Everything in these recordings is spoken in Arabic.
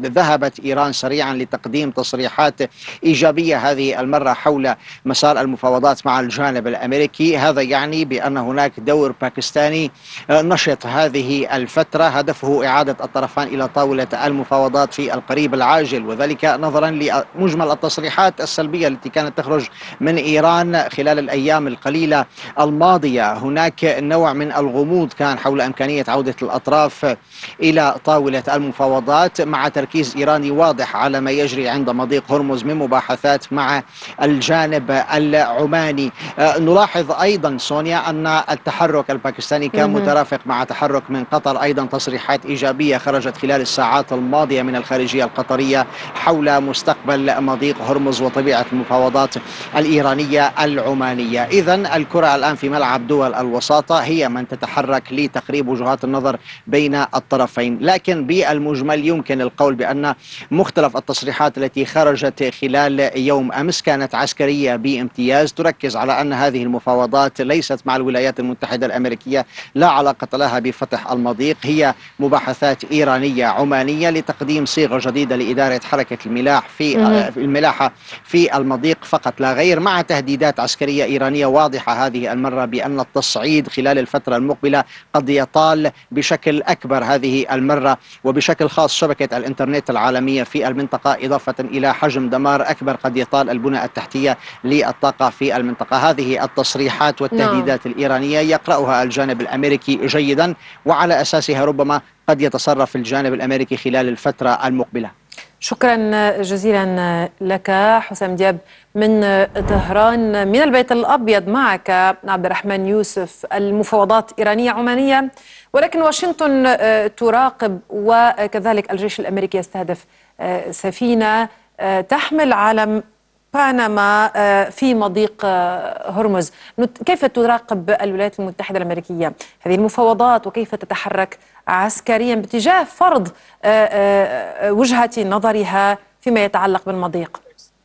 ذهبت إيران سريعا لتقديم تصريحات إيجابية هذه المرة حول مسار المفاوضات مع الجانب الأمريكي. هذا يعني بأن هناك دور باكستاني نشط هذه الفترة هدفه إعادة الطرفان إلى طاولة المفاوضات في القريب العاجل، وذلك نظرا لمجمل التصريحات السلبية التي كانت تخرج من إيران خلال الأيام القليلة الماضية. هناك نوع من الغموض كان حول إمكانية عودة الأطراف إلى طاولة المفاوضات، مع تركيز إيراني واضح على ما يجري عند مضيق هرمز من مباحثات مع الجانب العماني. نلاحظ أيضا سونيا أن التحرك الباكستاني كان مترافق مع تحرك من قطر، أيضا تصريحات إيجابية خرجت خلال الساعات الماضية من الخارجية القطرية حول مستقبل مضيق هرمز وطبيعة المفاوضات الإيرانية العمانية. إذن الكرة الآن في ملعب دول الوساطة، هي من تتحرك لتقريب وجهات النظر بين الطرفين، لكن بالمجمل يمكن القول بأن مختلف التصريحات التي خرجت خلال يوم أمس كانت عسكرية بامتياز، تركز على أن هذه المفاوضات ليست مع الولايات المتحدة الأمريكية، لا علاقة لها بفتح المضيق، هي مباحثات إيرانية عمانية لتقديم صيغة جديدة لإدارة حركة الملاحة في المضيق فقط لا غير، مع تهديدات عسكرية إيرانية واضحة هذه المرة بأن التصعيد خلال الفترة المقبلة قد يطال بشكل أكبر هذه المرة، وبشكل خاص شبكة الإنترنت العالمية في المنطقة، إضافة إلى حجم دمار أكبر قد يطال البنى التحتية للطاقة في المنطقة. هذه التصريحات والتهديدات الإيرانية يقرأها الجانب الأمريكي جيدا، وعلى أساسها ربما قد يتصرف الجانب الأمريكي خلال الفترة المقبلة. شكرا جزيلا لك حسام دياب من طهران. من البيت الأبيض معك عبد الرحمن يوسف. المفاوضات إيرانية عمانية، ولكن واشنطن تراقب، وكذلك الجيش الأمريكي يستهدف سفينة تحمل علم بنما في مضيق هرمز. كيف تراقب الولايات المتحدة الأمريكية هذه المفاوضات، وكيف تتحرك عسكريا باتجاه فرض وجهة نظرها فيما يتعلق بالمضيق؟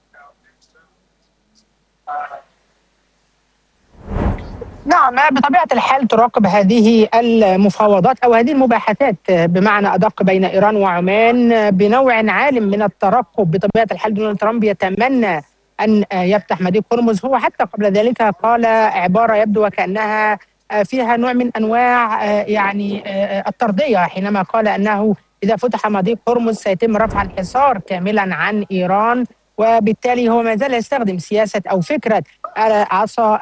نعم، بطبيعة الحال تراقب هذه المفاوضات أو هذه المباحثات بمعنى أدق بين إيران وعمان بنوع عالم من الترقب. بطبيعة الحال دونالد ترامب يتمنى أن يفتح مضيق هرمز. هو حتى قبل ذلك قال عبارة يبدو وكأنها فيها نوع من أنواع يعني الترضية، حينما قال أنه إذا فتح مضيق هرمز سيتم رفع الحصار كاملا عن إيران، وبالتالي هو ما زال يستخدم سياسة أو فكرة عصا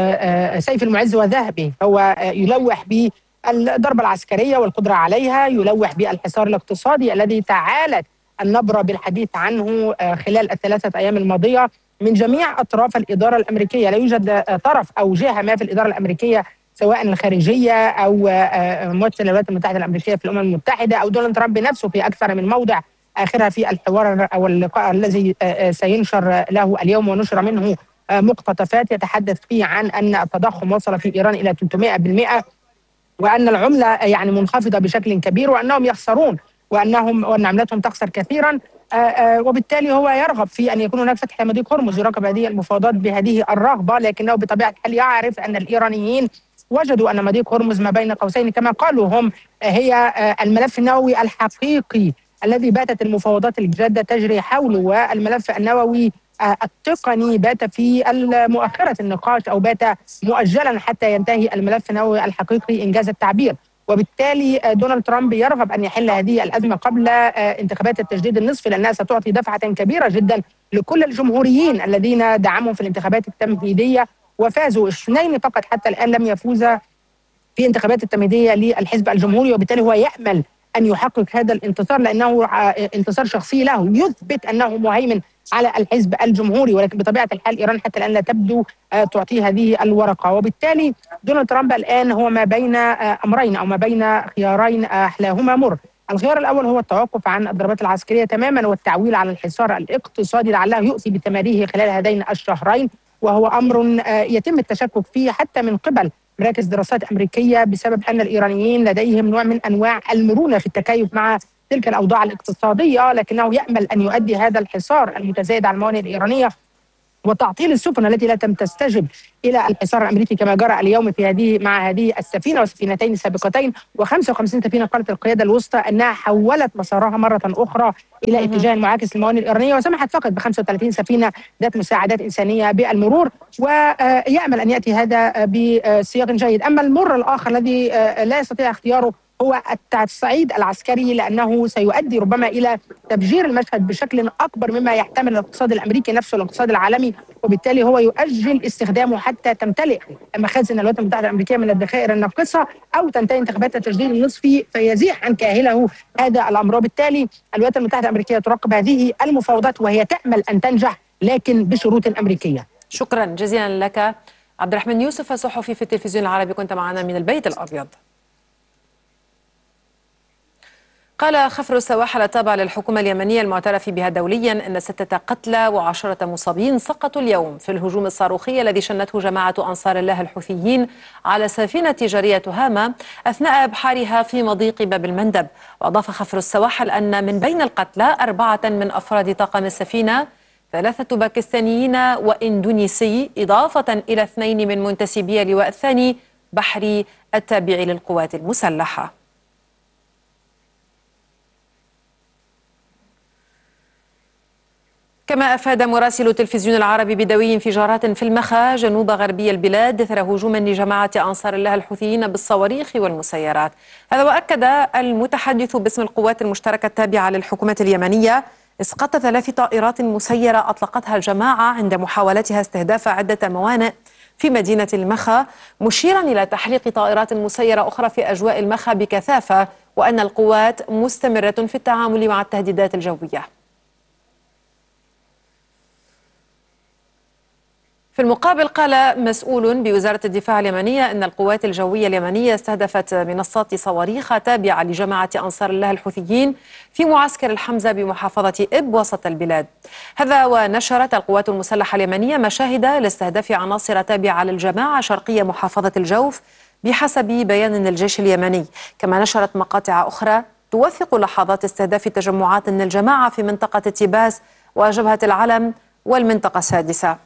سيف المعز وذهبه. هو يلوح بالضربة العسكرية والقدرة عليها، يلوح بالحصار الاقتصادي الذي تعالت النبرة بالحديث عنه خلال الثلاثة أيام الماضية من جميع أطراف الإدارة الأمريكية. لا يوجد طرف أو جهة ما في الإدارة الأمريكية سواء الخارجية أو ممثل الولايات المتحدة الأمريكية في الأمم المتحدة أو دونالد ترامب نفسه في أكثر من موضع، آخرها في الحوار أو اللقاء الذي سينشر له اليوم ونشر منه مقتطفات يتحدث فيه عن أن التضخم وصل في إيران إلى 300%، وأن العملة يعني منخفضة بشكل كبير، وأنهم يخسرون وأن عملتهم تخسر كثيرا. وبالتالي هو يرغب في أن يكون هناك فتح مضيق هرمز، يراقب هذه المفاوضات بهذه الرغبة، لكنه بطبيعة الحال يعرف أن الإيرانيين وجدوا أن مضيق هرمز ما بين قوسين كما قالوا هم هي الملف النووي الحقيقي الذي باتت المفاوضات الجادة تجري حوله، والملف النووي التقني بات في مؤخرة النقاش أو بات مؤجلا حتى ينتهي الملف النووي الحقيقي إنجاز التعبير. وبالتالي دونالد ترامب يرغب أن يحل هذه الأزمة قبل انتخابات التجديد النصفي، لأنها ستعطي دفعة كبيرة جدا لكل الجمهوريين الذين دعموا في الانتخابات التمهيدية وفازوا. اثنين فقط حتى الآن لم يفوز في انتخابات التمهيدية للحزب الجمهوري، وبالتالي هو يأمل أن يحقق هذا الانتصار لأنه انتصار شخصي له، يثبت أنه مهيمن على الحزب الجمهوري. ولكن بطبيعة الحال إيران حتى الآن لا تبدو تعطيه هذه الورقة، وبالتالي دونالد ترامب الآن هو ما بين أمرين أو ما بين خيارين أحلاهما مر. الخيار الأول هو التوقف عن الضربات العسكرية تماما والتعويل على الحصار الاقتصادي لعله يؤتي بثماره خلال هذين الشهرين، وهو أمر يتم التشكك فيه حتى من قبل مراكز دراسات أمريكية بسبب أن الإيرانيين لديهم نوع من أنواع المرونة في التكيف مع تلك الأوضاع الاقتصادية، لكنه يأمل أن يؤدي هذا الحصار المتزايد على الموانئ الإيرانية وتعطيل السفن التي لا تستجب الى الحصار الامريكي كما جرى اليوم في هذه السفينه وسفينتين سابقتين، و55 سفينه قالت القياده الوسطى انها حولت مسارها مره اخرى الى اتجاه معاكس للموانئ الايرانيه، وسمحت فقط ب 35 سفينه ذات مساعدات انسانيه بالمرور، ويامل ان ياتي هذا بسياق جيد. اما المر الاخر الذي لا يستطيع اختياره هو التصعيد العسكري، لانه سيؤدي ربما الى تفجير المشهد بشكل اكبر مما يحتمل الاقتصاد الامريكي نفسه والاقتصاد العالمي، وبالتالي هو يؤجل استخدامه حتى تمتلئ مخازن الولايات المتحده الامريكيه من الذخائر الناقصه، او تنتهي انتخابات التجديد النصفي فيزيح عن كاهله هذا الامر. وبالتالي الولايات المتحده الامريكيه تراقب هذه المفاوضات وهي تامل ان تنجح لكن بشروط امريكيه. شكرا جزيلا لك عبد الرحمن يوسف، الصحفي في التلفزيون العربي، كنت معنا من البيت الابيض. قال خفر السواحل التابع للحكومة اليمنية المعترف بها دوليا أن 6 قتلى و10 مصابين سقطوا اليوم في الهجوم الصاروخي الذي شنته جماعة أنصار الله الحوثيين على سفينة تجارية تهامة أثناء إبحارها في مضيق باب المندب. وأضاف خفر السواحل أن من بين القتلى 4 من أفراد طاقم السفينة، 3 باكستانيين وإندونيسي، إضافة إلى 2 من منتسبي اللواء الثاني بحري التابع للقوات المسلحة. كما أفاد مراسل التلفزيون العربي بدوي انفجارات في المخا جنوب غربي البلاد إثر هجوم لجماعة أنصار الله الحوثيين بالصواريخ والمسيرات. هذا وأكد المتحدث باسم القوات المشتركة التابعة للحكومة اليمنية إسقاط 3 طائرات مسيرة أطلقتها الجماعة عند محاولتها استهداف عدة موانئ في مدينة المخا، مشيرا إلى تحليق طائرات مسيرة أخرى في أجواء المخا بكثافة، وأن القوات مستمرة في التعامل مع التهديدات الجوية. في المقابل قال مسؤول بوزارة الدفاع اليمنية أن القوات الجوية اليمنية استهدفت منصات صواريخ تابعة لجماعة أنصار الله الحوثيين في معسكر الحمزة بمحافظة إب وسط البلاد. هذا ونشرت القوات المسلحة اليمنية مشاهد لاستهداف عناصر تابعة للجماعة شرقية محافظة الجوف بحسب بيان للجيش اليمني. كما نشرت مقاطع أخرى توثق لحظات استهداف تجمعات للجماعة في منطقة تيباس وجبهة العلم والمنطقة السادسة.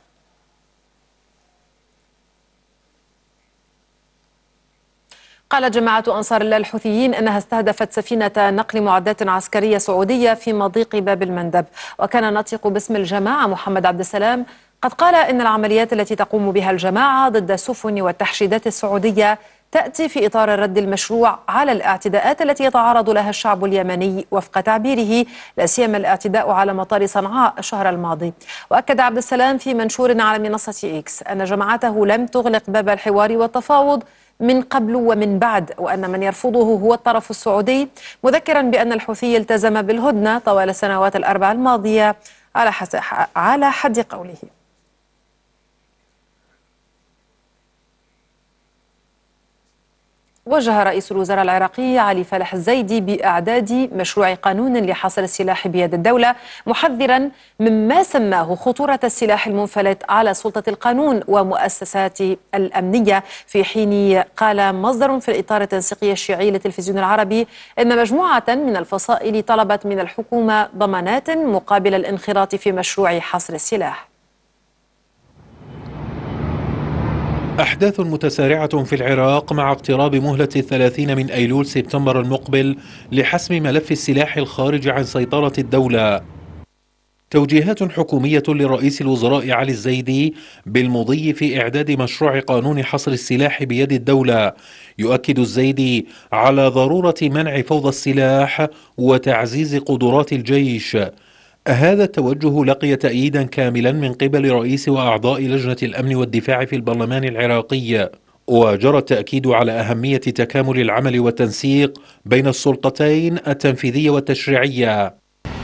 قالت جماعة أنصار الله الحوثيين أنها استهدفت سفينة نقل معدات عسكرية سعودية في مضيق باب المندب. وكان ناطق باسم الجماعة محمد عبد السلام قد قال إن العمليات التي تقوم بها الجماعة ضد السفن والتحشيدات السعودية تأتي في إطار الرد المشروع على الاعتداءات التي يتعرض لها الشعب اليمني وفق تعبيره، لا سيما الاعتداء على مطار صنعاء الشهر الماضي. وأكد عبد السلام في منشور على منصة إكس أن جماعته لم تغلق باب الحوار والتفاوض من قبل ومن بعد، وأن من يرفضه هو الطرف السعودي، مذكرا بأن الحوثي التزم بالهدنة طوال السنوات الأربع الماضية على حد قوله. وجه رئيس الوزراء العراقي علي فالح الزيدي بإعداد مشروع قانون لحصر السلاح بيد الدولة، محذرا مما سماه خطورة السلاح المنفلت على سلطة القانون ومؤسسات الأمنية، في حين قال مصدر في الإطار التنسيقي الشيعي للتلفزيون العربي إن مجموعة من الفصائل طلبت من الحكومة ضمانات مقابل الانخراط في مشروع حصر السلاح. أحداث متسارعة في العراق مع اقتراب مهلة 30 من أيلول سبتمبر المقبل لحسم ملف السلاح الخارج عن سيطرة الدولة. توجيهات حكومية لرئيس الوزراء علي الزيدي بالمضي في إعداد مشروع قانون حصر السلاح بيد الدولة. يؤكد الزيدي على ضرورة منع فوضى السلاح وتعزيز قدرات الجيش. هذا التوجه لقي تأييدا كاملا من قبل رئيس وأعضاء لجنة الأمن والدفاع في البرلمان العراقي، وجرى التأكيد على أهمية تكامل العمل والتنسيق بين السلطتين التنفيذية والتشريعية.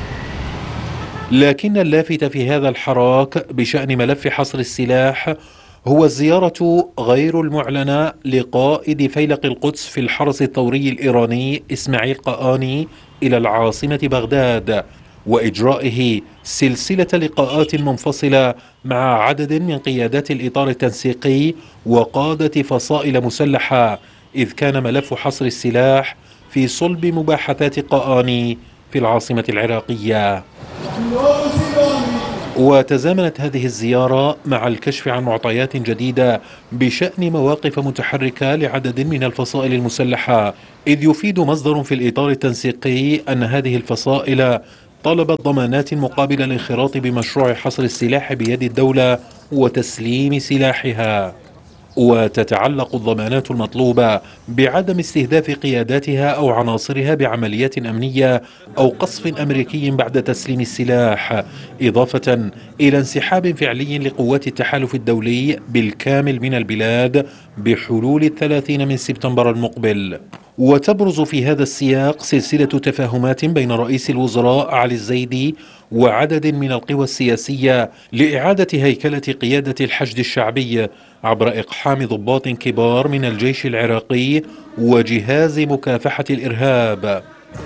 لكن اللافت في هذا الحراك بشأن ملف حصر السلاح هو الزيارة غير المعلنة لقائد فيلق القدس في الحرس الثوري الإيراني إسماعيل قآني إلى العاصمة بغداد، وإجرائه سلسلة لقاءات منفصلة مع عدد من قيادات الإطار التنسيقي وقادة فصائل مسلحة، إذ كان ملف حصر السلاح في صلب مباحثات قآني في العاصمة العراقية. وتزامنت هذه الزيارة مع الكشف عن معطيات جديدة بشأن مواقف متحركة لعدد من الفصائل المسلحة، إذ يفيد مصدر في الإطار التنسيقي أن هذه الفصائل طلبت ضمانات مقابل الانخراط بمشروع حصر السلاح بيد الدولة وتسليم سلاحها. وتتعلق الضمانات المطلوبة بعدم استهداف قياداتها أو عناصرها بعمليات أمنية أو قصف أمريكي بعد تسليم السلاح، إضافة إلى انسحاب فعلي لقوات التحالف الدولي بالكامل من البلاد بحلول 30 من سبتمبر المقبل. وتبرز في هذا السياق سلسلة تفاهمات بين رئيس الوزراء علي الزيدي وعدد من القوى السياسية لإعادة هيكلة قيادة الحشد الشعبي عبر إقحام ضباط كبار من الجيش العراقي وجهاز مكافحة الإرهاب.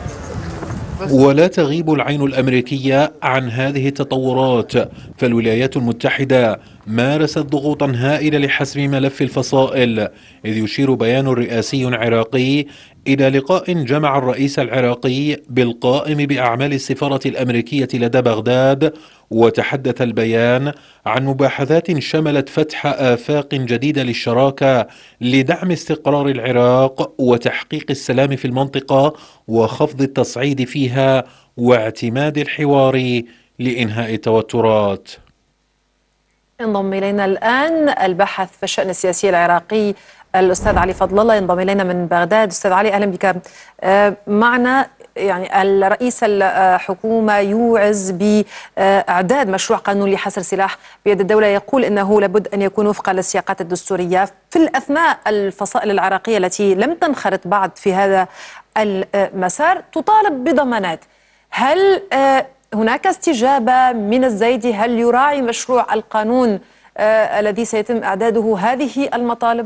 ولا تغيب العين الأمريكية عن هذه التطورات، فالولايات المتحدة مارست ضغوطا هائلة لحسم ملف الفصائل، إذ يشير بيان رئاسي عراقي إلى لقاء جمع الرئيس العراقي بالقائم بأعمال السفارة الأمريكية لدى بغداد. وتحدث البيان عن مباحثات شملت فتح آفاق جديدة للشراكة لدعم استقرار العراق وتحقيق السلام في المنطقة وخفض التصعيد فيها واعتماد الحوار لإنهاء التوترات. ينضم إلينا الآن الباحث في الشأن السياسي العراقي الأستاذ علي فضل الله، ينضم إلينا من بغداد. أستاذ علي، أهلا بك معنا. يعني الرئيس الحكومة يوعز بإعداد مشروع قانون لحصر سلاح بيد الدولة، يقول إنه لابد أن يكون وفقا للسياقات الدستورية. في الأثناء الفصائل العراقية التي لم تنخرط بعد في هذا المسار تطالب بضمانات. هل هناك استجابة من الزيدي؟ هل يراعي مشروع القانون الذي سيتم إعداده هذه المطالب؟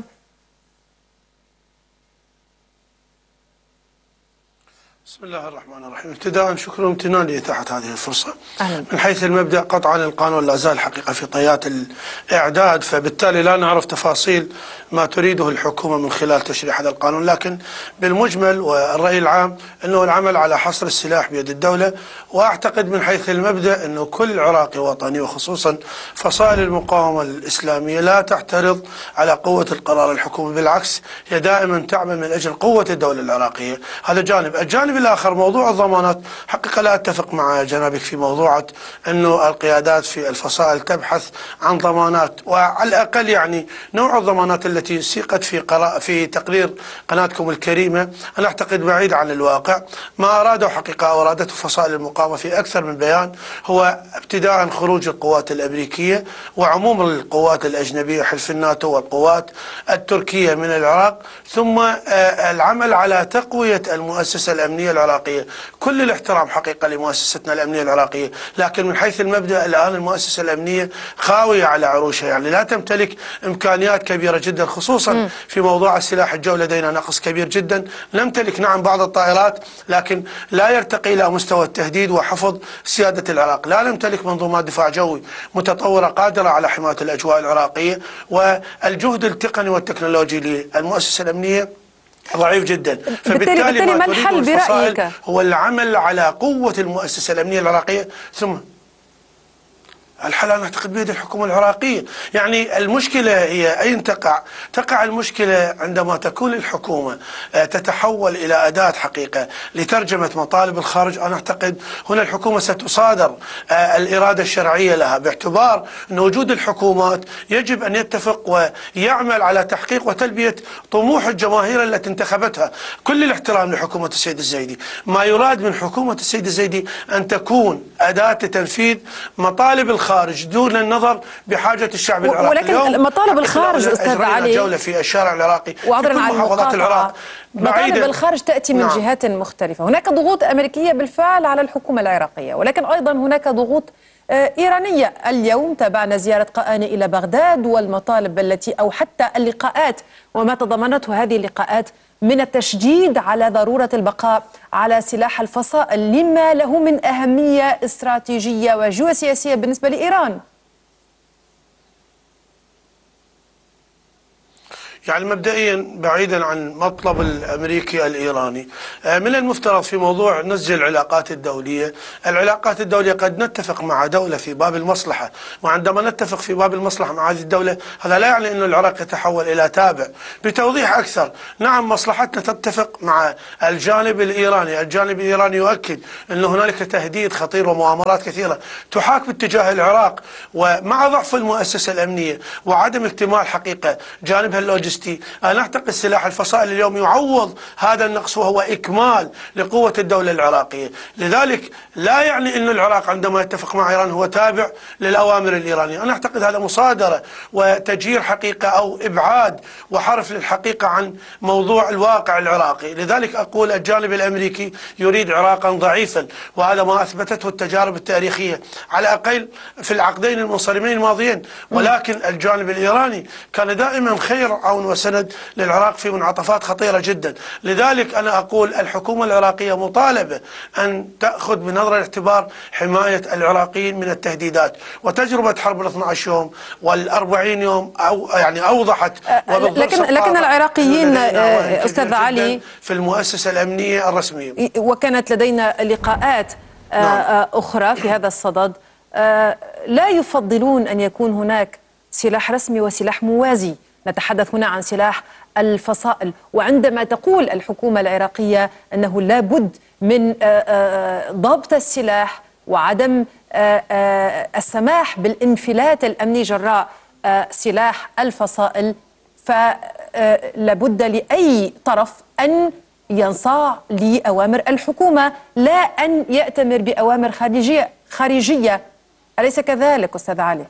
بسم الله الرحمن الرحيم. ابتداء شكرا امتنان لإتاحة هذه الفرصة. من حيث المبدأ قطعا القانون لا زال حقيقة في طيات الإعداد، فبالتالي لا نعرف تفاصيل ما تريده الحكومة من خلال تشريع هذا القانون، لكن بالمجمل والرأي العام أنه العمل على حصر السلاح بيد الدولة. وأعتقد من حيث المبدأ أنه كل عراقي وطني وخصوصا فصائل المقاومة الإسلامية لا تعترض على قوة القرار الحكومي، بالعكس هي دائما تعمل من أجل قوة الدولة العراقية. هذا جانب. الجانب الآخر موضوع الضمانات، حقيقة لا أتفق مع جنابك في موضوع أنه القيادات في الفصائل تبحث عن ضمانات، وعلى الأقل يعني نوع الضمانات التي سيقت في تقرير قناتكم الكريمة أنا أعتقد بعيد عن الواقع. ما أراده حقيقة أو أرادته فصائل المقاومة في أكثر من بيان هو ابتداء خروج القوات الأمريكية وعموم القوات الأجنبية حلف الناتو والقوات التركية من العراق، ثم العمل على تقوية المؤسسة الأمنية العراقية. كل الاحترام حقيقة لمؤسستنا الأمنية العراقية، لكن من حيث المبدأ الآن المؤسسة الأمنية خاوية على عروشها، يعني لا تمتلك إمكانيات كبيرة جدا، خصوصا في موضوع السلاح الجوي لدينا نقص كبير جدا. نمتلك نعم بعض الطائرات، لكن لا يرتقي إلى مستوى التهديد وحفظ سيادة العراق. لا نمتلك منظومات دفاع جوي متطورة قادرة على حماية الأجواء العراقية، والجهد التقني والتكنولوجي للمؤسسة الأمنية ضعيف جدا. فبالتالي ما الحل برأيك؟ هو العمل على قوة المؤسسة الأمنية العراقية. ثم الحل أنا أعتقد بيد الحكومة العراقية. يعني المشكلة هي أين تقع؟ تقع المشكلة عندما تكون الحكومة تتحول إلى أداة حقيقة لترجمة مطالب الخارج. أنا أعتقد هنا الحكومة ستصادر الإرادة الشرعية لها، باعتبار أن وجود الحكومات يجب أن يتفق ويعمل على تحقيق وتلبية طموح الجماهير التي انتخبتها. كل الاحترام لحكومة السيد الزيدي، ما يراد من حكومة السيد الزيدي أن تكون أداة لتنفيذ مطالب الخارج دون النظر بحاجة الشعب العراقي. ولكن مطالب الخارج أستاذ علي، جولة في الشارع العراقي وعذرا عن محافظات العراق، مطالب الخارج تأتي من جهات مختلفة. هناك ضغوط أمريكية بالفعل على الحكومة العراقية، ولكن أيضا هناك ضغوط إيرانية. اليوم تابعنا زيارة قآني إلى بغداد والمطالب التي أو حتى اللقاءات وما تضمنته هذه اللقاءات من التشديد على ضرورة البقاء على سلاح الفصائل لما له من أهمية استراتيجية وجيوسياسية بالنسبة لإيران. يعني مبدئيا بعيدا عن مطلب الأمريكي الإيراني، من المفترض في موضوع نسج العلاقات الدولية، العلاقات الدولية قد نتفق مع دولة في باب المصلحة، وعندما نتفق في باب المصلحة مع هذه الدولة هذا لا يعني أن العراق يتحول إلى تابع. بتوضيح أكثر، نعم مصلحتنا تتفق مع الجانب الإيراني، الجانب الإيراني يؤكد أن هنالك تهديد خطير ومؤامرات كثيرة تحاك باتجاه العراق، ومع ضعف المؤسسة الأمنية وعدم اكتمال حقيقة جانبها اللوجستي، أنا أعتقد سلاح الفصائل اليوم يعوض هذا النقص وهو إكمال لقوة الدولة العراقية. لذلك لا يعني أن العراق عندما يتفق مع إيران هو تابع للأوامر الإيرانية. أنا أعتقد هذا مصادرة وتجير حقيقة أو إبعاد وحرف للحقيقة عن موضوع الواقع العراقي. لذلك أقول الجانب الأمريكي يريد عراقا ضعيفا، وهذا ما أثبتته التجارب التاريخية على الأقل في العقدين المنصرمين الماضيين، ولكن الجانب الإيراني كان دائما خير عون وسند للعراق في منعطفات خطيرة جدا. لذلك أنا أقول الحكومة العراقية مطالبة أن تأخذ بنظر الاعتبار حماية العراقيين من التهديدات، وتجربة حرب ال 12 يوم وال40 يوم أوضحت لكن العراقيين أستاذ علي في المؤسسة الأمنية الرسمية، وكانت لدينا لقاءات أخرى في هذا الصدد، لا يفضلون أن يكون هناك سلاح رسمي وسلاح موازي. نتحدث هنا عن سلاح الفصائل، وعندما تقول الحكومة العراقية أنه لا بد من ضبط السلاح وعدم السماح بالانفلات الأمني جراء سلاح الفصائل، فلا بد لأي طرف أن ينصاع لأوامر الحكومة لا أن يأتمر بأوامر خارجية. أليس كذلك أستاذ علي؟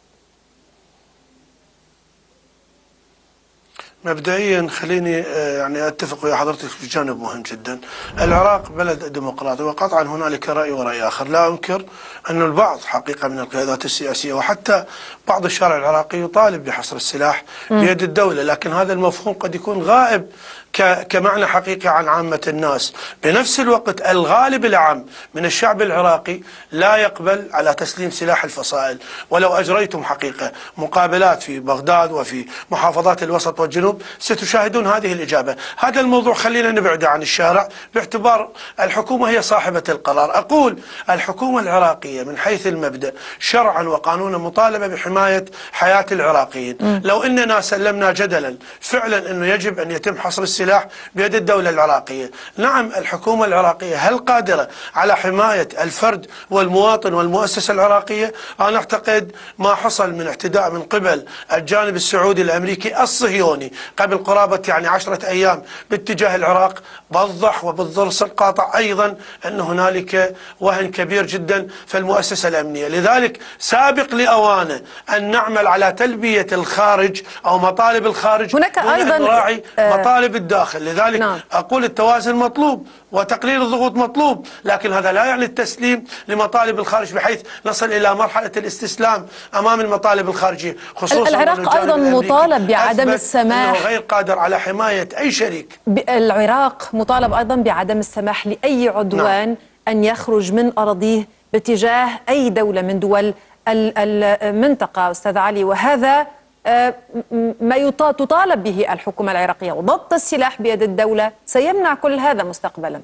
مبدئيا خليني اتفق ويا حضرتك في جانب مهم جدا. العراق بلد ديمقراطي، وقطعا هنالك راي وراي اخر. لا انكر ان البعض حقيقه من القيادات السياسيه وحتى بعض الشارع العراقي يطالب بحصر السلاح بيد الدوله، لكن هذا المفهوم قد يكون غائب كمعنى حقيقي عن عامة الناس. بنفس الوقت الغالب العام من الشعب العراقي لا يقبل على تسليم سلاح الفصائل، ولو أجريتم حقيقة مقابلات في بغداد وفي محافظات الوسط والجنوب ستشاهدون هذه الإجابة. هذا الموضوع خلينا نبعده عن الشارع باعتبار الحكومة هي صاحبة القرار. أقول الحكومة العراقية من حيث المبدأ شرعا وقانونا مطالبة بحماية حياة العراقيين. لو أننا سلمنا جدلا فعلا أنه يجب أن يتم حصر السلاح بيد الدولة العراقية، نعم الحكومة العراقية هل قادرة على حماية الفرد والمواطن والمؤسسة العراقية؟ أنا أعتقد ما حصل من اعتداء من قبل الجانب السعودي الأمريكي الصهيوني قبل قرابة 10 أيام باتجاه العراق بوضح وبالضرس القاطع أيضا أن هنالك وهن كبير جدا في المؤسسة الأمنية. لذلك سابق لأوانه أن نعمل على تلبية الخارج أو مطالب الخارج، هناك أيضا نراعي مطالب الداخل. لذلك نعم. أقول التوازن مطلوب وتقليل الضغوط مطلوب، لكن هذا لا يعني التسليم لمطالب الخارج بحيث نصل إلى مرحلة الاستسلام أمام المطالب الخارجية. خصوصا العراق أيضا مطالب بعدم السماح، غير قادر على حماية أي شريك. العراق مطالب أيضا بعدم السماح لأي عدوان نعم. أن يخرج من أراضيه باتجاه أي دولة من دول المنطقة أستاذ علي، وهذا ما تطالب به الحكومة العراقية، وضبط السلاح بيد الدولة سيمنع كل هذا مستقبلا.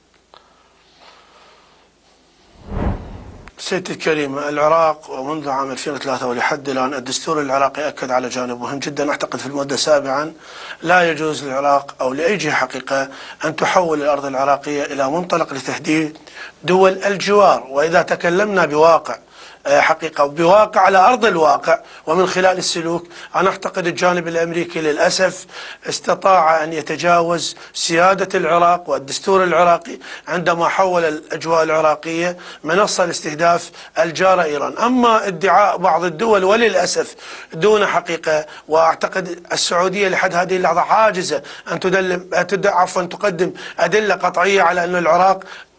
سيدتي الكريمة، العراق ومنذ عام 2003 ولحد الآن الدستور العراقي أكد على جانب مهم جدا، أعتقد في المادة 7 لا يجوز للعراق أو لأي جهة حقيقة أن تحول الأرض العراقية إلى منطلق لتهديد دول الجوار. وإذا تكلمنا بواقع حقيقة وبواقع على أرض الواقع ومن خلال السلوك، أنا أعتقد الجانب الأمريكي للأسف استطاع أن يتجاوز سيادة العراق والدستور العراقي عندما حول الأجواء العراقية منصة لاستهداف الجارة إيران. أما ادعاء بعض الدول وللأسف دون حقيقة، وأعتقد السعودية لحد هذه اللحظة عاجزة أن تقدم أدلة قطعية على أن العراق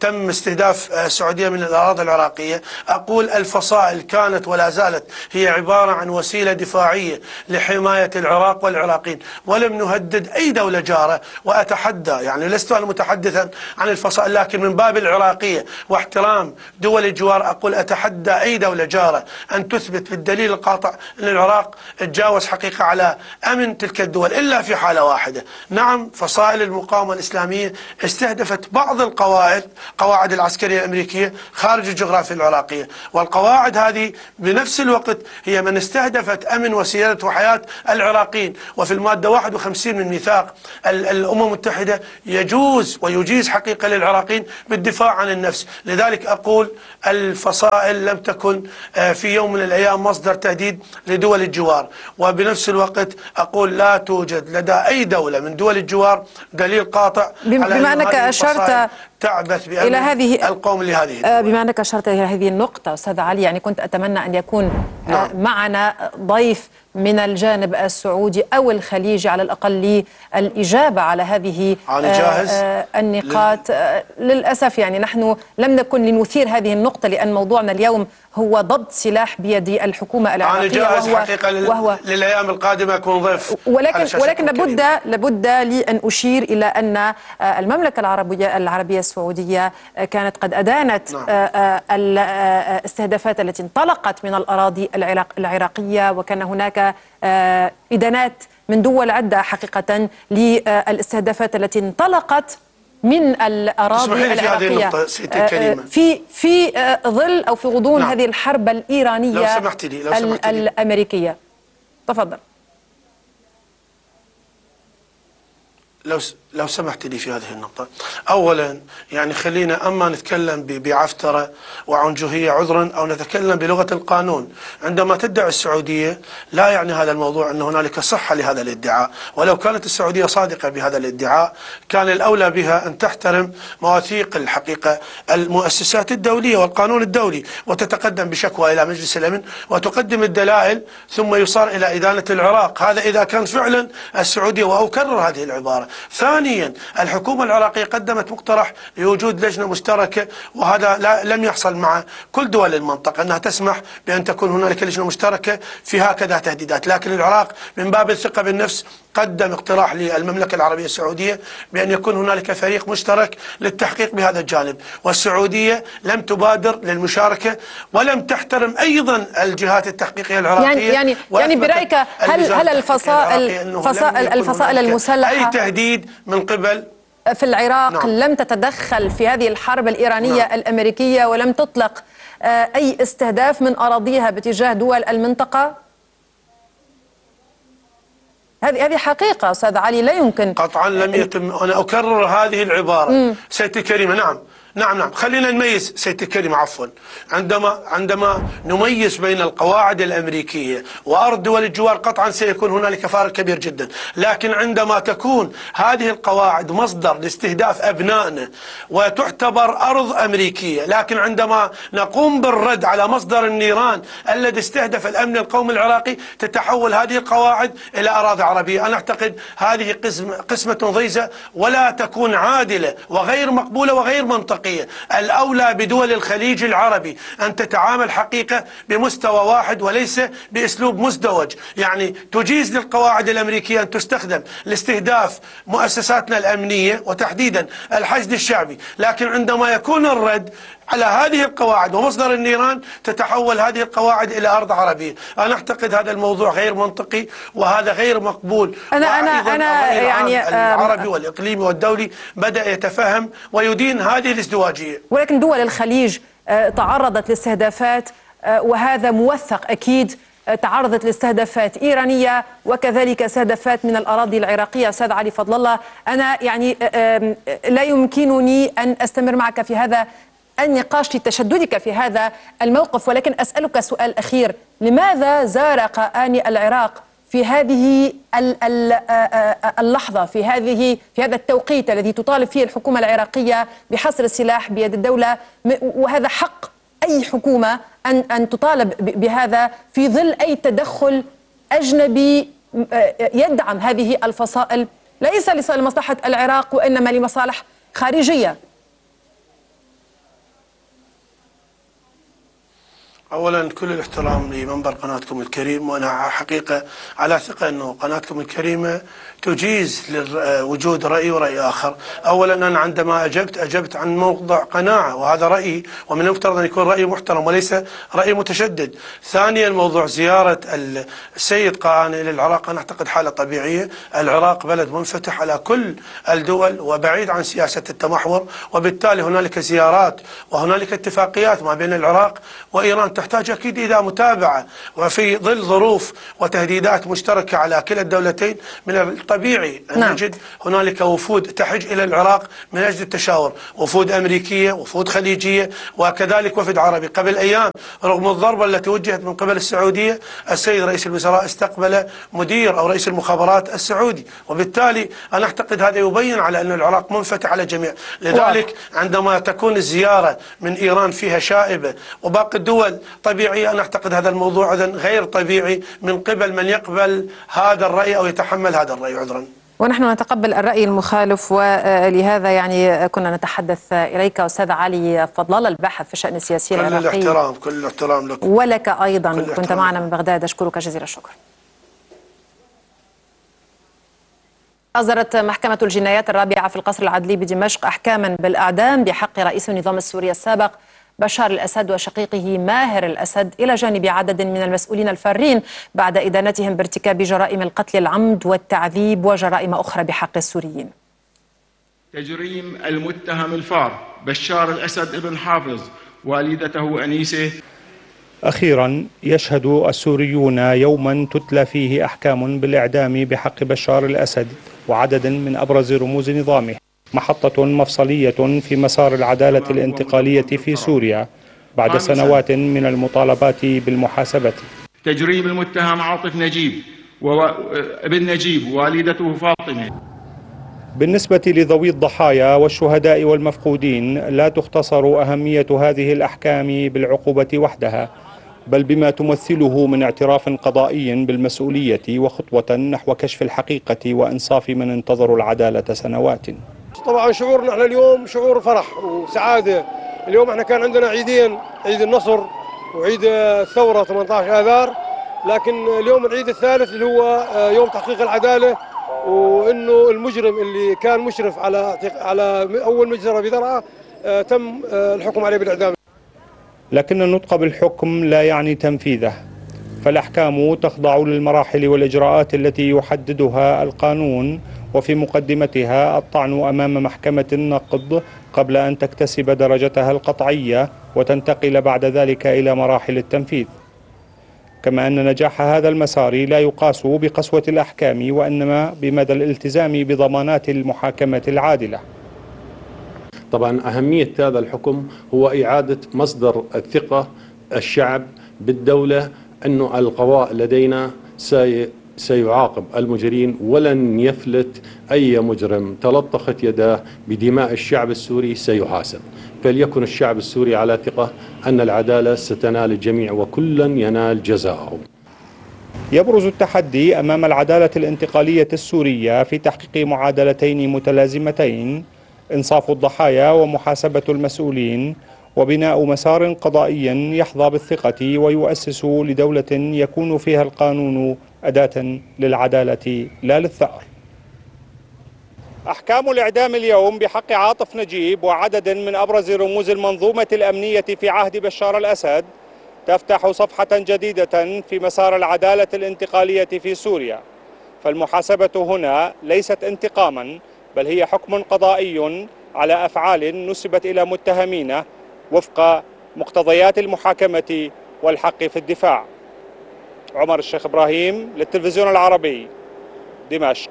تم استهداف السعودية من الأراضي العراقية، أقول الفصائل كانت ولا زالت هي عبارة عن وسيلة دفاعية لحماية العراق والعراقيين، ولم نهدد أي دولة جارة. وأتحدى، يعني لست أنا متحدثا عن الفصائل، لكن من باب العراقية واحترام دول الجوار أقول أتحدى أي دولة جارة أن تثبت بالدليل القاطع أن العراق تجاوز حقيقة على أمن تلك الدول، إلا في حالة واحدة. نعم، فصائل المقاومة الإسلامية استهدفت بعض قواعد العسكرية الأمريكية خارج الجغرافيا العراقية، والقواعد هذه بنفس الوقت هي من استهدفت أمن وسيادة وحياة العراقيين. وفي المادة 51 من ميثاق الأمم المتحدة يجوز ويجيز حقيقة للعراقيين بالدفاع عن النفس. لذلك أقول الفصائل لم تكن في يوم من الأيام مصدر تهديد لدول الجوار، وبنفس الوقت أقول لا توجد لدى أي دولة من دول الجوار دليل قاطع على بما أنك أشرت تعبث إلى هذه القوم لهذه الدول. بما أنك أشرت إلى هذه النقطة أستاذ علي، يعني كنت أتمنى أن يكون معنا ضيف من الجانب السعودي أو الخليجي على الأقل للإجابة على هذه النقاط. للأسف يعني نحن لم نكن لنثير هذه النقطة، لأن موضوعنا اليوم هو ضبط سلاح بيد الحكومة العراقية. أنا جاهز حقيقة للأيام القادمة أكون ضيف، ولكن لابد لي أن أشير إلى أن المملكة العربية السعودية كانت قد أدانت الاستهدافات التي انطلقت من الأراضي العراقية، وكان هناك إدانات من دول عدة حقيقة للاستهدافات التي انطلقت من الأراضي العراقية في ظل أو في غضون هذه الحرب الإيرانية لو سمحت لي. الأمريكية. تفضل. لو سمحت لي في هذه النقطة، أولا يعني خلينا أما نتكلم بعفترة وعنجهية عذرا أو نتكلم بلغة القانون. عندما تدعي السعودية لا يعني هذا الموضوع أن هنالك صحة لهذا الادعاء، ولو كانت السعودية صادقة بهذا الادعاء كان الأولى بها أن تحترم مواثيق الحقيقة المؤسسات الدولية والقانون الدولي، وتتقدم بشكوى إلى مجلس الأمن وتقدم الدلائل، ثم يصار إلى إدانة العراق. هذا إذا كان فعلا السعودية، وأكرر هذه العبارة. ثانيا، الحكومة العراقية قدمت مقترح لوجود لجنة مشتركة، وهذا لم يحصل مع كل دول المنطقة أنها تسمح بأن تكون هنالك لجنة مشتركة في هكذا تهديدات. لكن العراق من باب الثقة بالنفس قدم اقتراح للمملكة العربية السعودية بأن يكون هنالك فريق مشترك للتحقيق بهذا الجانب، والسعودية لم تبادر للمشاركة ولم تحترم أيضا الجهات التحقيقية العراقية. يعني برأيك هل الفصائل المسلحة أي تهديد من قبل في العراق لم تتدخل في هذه الحرب الإيرانية الأمريكية ولم تطلق أي استهداف من أراضيها باتجاه دول المنطقة؟ هذه حقيقة أستاذ علي، لا يمكن قطعا لم يتم. أنا أكرر هذه العبارة سيدتي الكريمة. نعم خلينا نميز سيدتي الكريمة، عفوا. عندما نميز بين القواعد الأمريكية وأرض دول الجوار قطعا سيكون هنالك فارق كبير جدا، لكن عندما تكون هذه القواعد مصدر لاستهداف أبنائنا وتعتبر أرض أمريكية، لكن عندما نقوم بالرد على مصدر النيران الذي استهدف الأمن القومي العراقي تتحول هذه القواعد إلى أراضي عربية. أنا أعتقد هذه قسمة ضيزة ولا تكون عادلة وغير مقبولة وغير منطقية. الأولى بدول الخليج العربي أن تتعامل حقيقة بمستوى واحد وليس بأسلوب مزدوج، يعني تجيز للقواعد الأمريكية أن تستخدم لاستهداف مؤسساتنا الأمنية وتحديدا الحشد الشعبي، لكن عندما يكون الرد على هذه القواعد ومصدر النيران تتحول هذه القواعد إلى أرض عربية. أنا أعتقد هذا الموضوع غير منطقي وهذا غير مقبول. أنا يعني العربي والإقليمي والدولي بدأ يتفهم ويدين هذه الازدواجية. ولكن دول الخليج تعرضت لاستهدافات، وهذا موثق أكيد، تعرضت لاستهدافات إيرانية وكذلك استهدافات من الأراضي العراقية. أستاذ علي فضل الله، أنا يعني لا يمكنني أن أستمر معك في هذا النقاش لتشددك في هذا الموقف، ولكن أسألك سؤال أخير: لماذا زار قائان العراق في هذه اللحظة، في هذا التوقيت الذي تطالب فيه الحكومة العراقية بحصر السلاح بيد الدولة، وهذا حق أي حكومة أن تطالب بهذا في ظل أي تدخل أجنبي يدعم هذه الفصائل ليس لمصلحة العراق وإنما لمصالح خارجية؟ أولا كل الاحترام لمنبر قناتكم الكريم، وأنا حقيقة على ثقة أنه قناتكم الكريمة تجيز لوجود رأي ورأي آخر. أولا أنا عندما أجبت عن موضع قناعة، وهذا رأيي، ومن المفترض أن يكون رأي محترم وليس رأي متشدد. ثانيا موضوع زيارة السيد قاعان إلى العراق، أنا أعتقد حالة طبيعية. العراق بلد منفتح على كل الدول وبعيد عن سياسة التمحور، وبالتالي هنالك زيارات وهنالك اتفاقيات ما بين العراق وإيران تحتاج أكيد إلى متابعة، وفي ظل ظروف وتهديدات مشتركة على كلا الدولتين من الطبيعي أن نجد هنالك وفود تحج إلى العراق من أجل التشاور، وفود أمريكية وفود خليجية وكذلك وفد عربي. قبل أيام رغم الضربة التي وجهت من قبل السعودية، السيد رئيس الوزراء استقبل مدير أو رئيس المخابرات السعودي، وبالتالي أنا أعتقد هذا يبين على أن العراق منفتح على الجميع. لذلك عندما تكون الزيارة من إيران فيها شائبة وباقي الدول طبيعية، أنا أعتقد هذا الموضوع غير طبيعي من قبل من يقبل هذا الرأي أو يتحمل هذا الرأي. عذرا. ونحن نتقبل الرأي المخالف، ولهذا يعني كنا نتحدث إليك أستاذ علي فضل الله، الباحث في الشأن السياسي العراقي. كل الاحترام لك ولك أيضا. كنت معنا من بغداد، أشكرك جزيل الشكر. أصدرت محكمة الجنايات الرابعة في القصر العدلي بدمشق أحكاما بالإعدام بحق رئيس النظام السوري السابق بشار الأسد وشقيقه ماهر الأسد، إلى جانب عدد من المسؤولين الفارين بعد إدانتهم بارتكاب جرائم القتل العمد والتعذيب وجرائم أخرى بحق السوريين. تجريم المتهم الفار بشار الأسد ابن حافظ والدته أنيسة. أخيرا يشهد السوريون يوما تتلى فيه أحكام بالإعدام بحق بشار الأسد وعدد من أبرز رموز نظامه، محطة مفصلية في مسار العدالة الانتقالية في سوريا بعد سنوات من المطالبات بالمحاسبة. تجريم المتهم عاطف نجيب وابن نجيب والدته فاطمة. بالنسبة لذوي الضحايا والشهداء والمفقودين لا تختصر أهمية هذه الأحكام بالعقوبة وحدها، بل بما تمثله من اعتراف قضائي بالمسؤولية وخطوة نحو كشف الحقيقة وإنصاف من انتظروا العدالة سنوات. طبعا شعورنا احنا اليوم شعور فرح وسعادة. اليوم احنا كان عندنا عيدين، عيد النصر وعيد الثورة 18 آذار، لكن اليوم العيد الثالث اللي هو يوم تحقيق العدالة، وانه المجرم اللي كان مشرف على اول مجزرة بذرعة تم الحكم عليه بالإعدام. لكن النطق بالحكم لا يعني تنفيذه، فالأحكام تخضع للمراحل والإجراءات التي يحددها القانون، وفي مقدمتها الطعن أمام محكمة النقض قبل أن تكتسب درجتها القطعية وتنتقل بعد ذلك إلى مراحل التنفيذ. كما أن نجاح هذا المسار لا يقاس بقسوة الأحكام، وإنما بمدى الالتزام بضمانات المحاكمة العادلة. طبعا أهمية هذا الحكم هو إعادة مصدر الثقة الشعب بالدولة، أنه القضاء لدينا سيعاقب المجرمين، ولن يفلت أي مجرم تلطخت يداه بدماء الشعب السوري سيحاسب. فليكن الشعب السوري على ثقة أن العدالة ستنال الجميع وكلا ينال جزاءه. يبرز التحدي أمام العدالة الانتقالية السورية في تحقيق معادلتين متلازمتين: إنصاف الضحايا ومحاسبة المسؤولين، وبناء مسار قضائي يحظى بالثقة ويؤسس لدولة يكون فيها القانون أداة للعدالة لا للثأر. أحكام الإعدام اليوم بحق عاطف نجيب وعدد من أبرز رموز المنظومة الأمنية في عهد بشار الأسد تفتح صفحة جديدة في مسار العدالة الانتقالية في سوريا. فالمحاسبة هنا ليست انتقاما، بل هي حكم قضائي على أفعال نسبت إلى متهمين وفق مقتضيات المحاكمة والحق في الدفاع. عمر الشيخ إبراهيم للتلفزيون العربي، دمشق.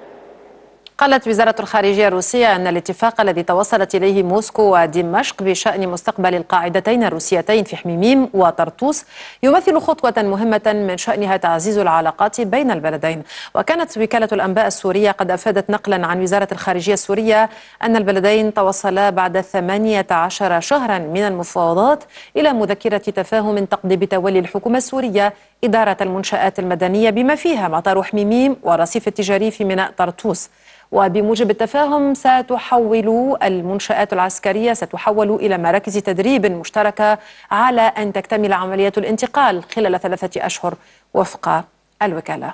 قالت وزارة الخارجية الروسية أن الاتفاق الذي توصلت إليه موسكو ودمشق بشأن مستقبل القاعدتين الروسيتين في حميميم وطرطوس يمثل خطوة مهمة من شأنها تعزيز العلاقات بين البلدين. وكانت وكالة الأنباء السورية قد أفادت نقلا عن وزارة الخارجية السورية أن البلدين توصلا بعد 18 شهرا من المفاوضات إلى مذكرة تفاهم تقضي بتولي الحكومة السورية إدارة المنشآت المدنية بما فيها مطار حميميم والرصيف التجاري في ميناء طرطوس. وبموجب التفاهم ستحول المنشآت العسكرية إلى مراكز تدريب مشتركة على أن تكتمل عملية الانتقال خلال 3 أشهر وفق الوكالة.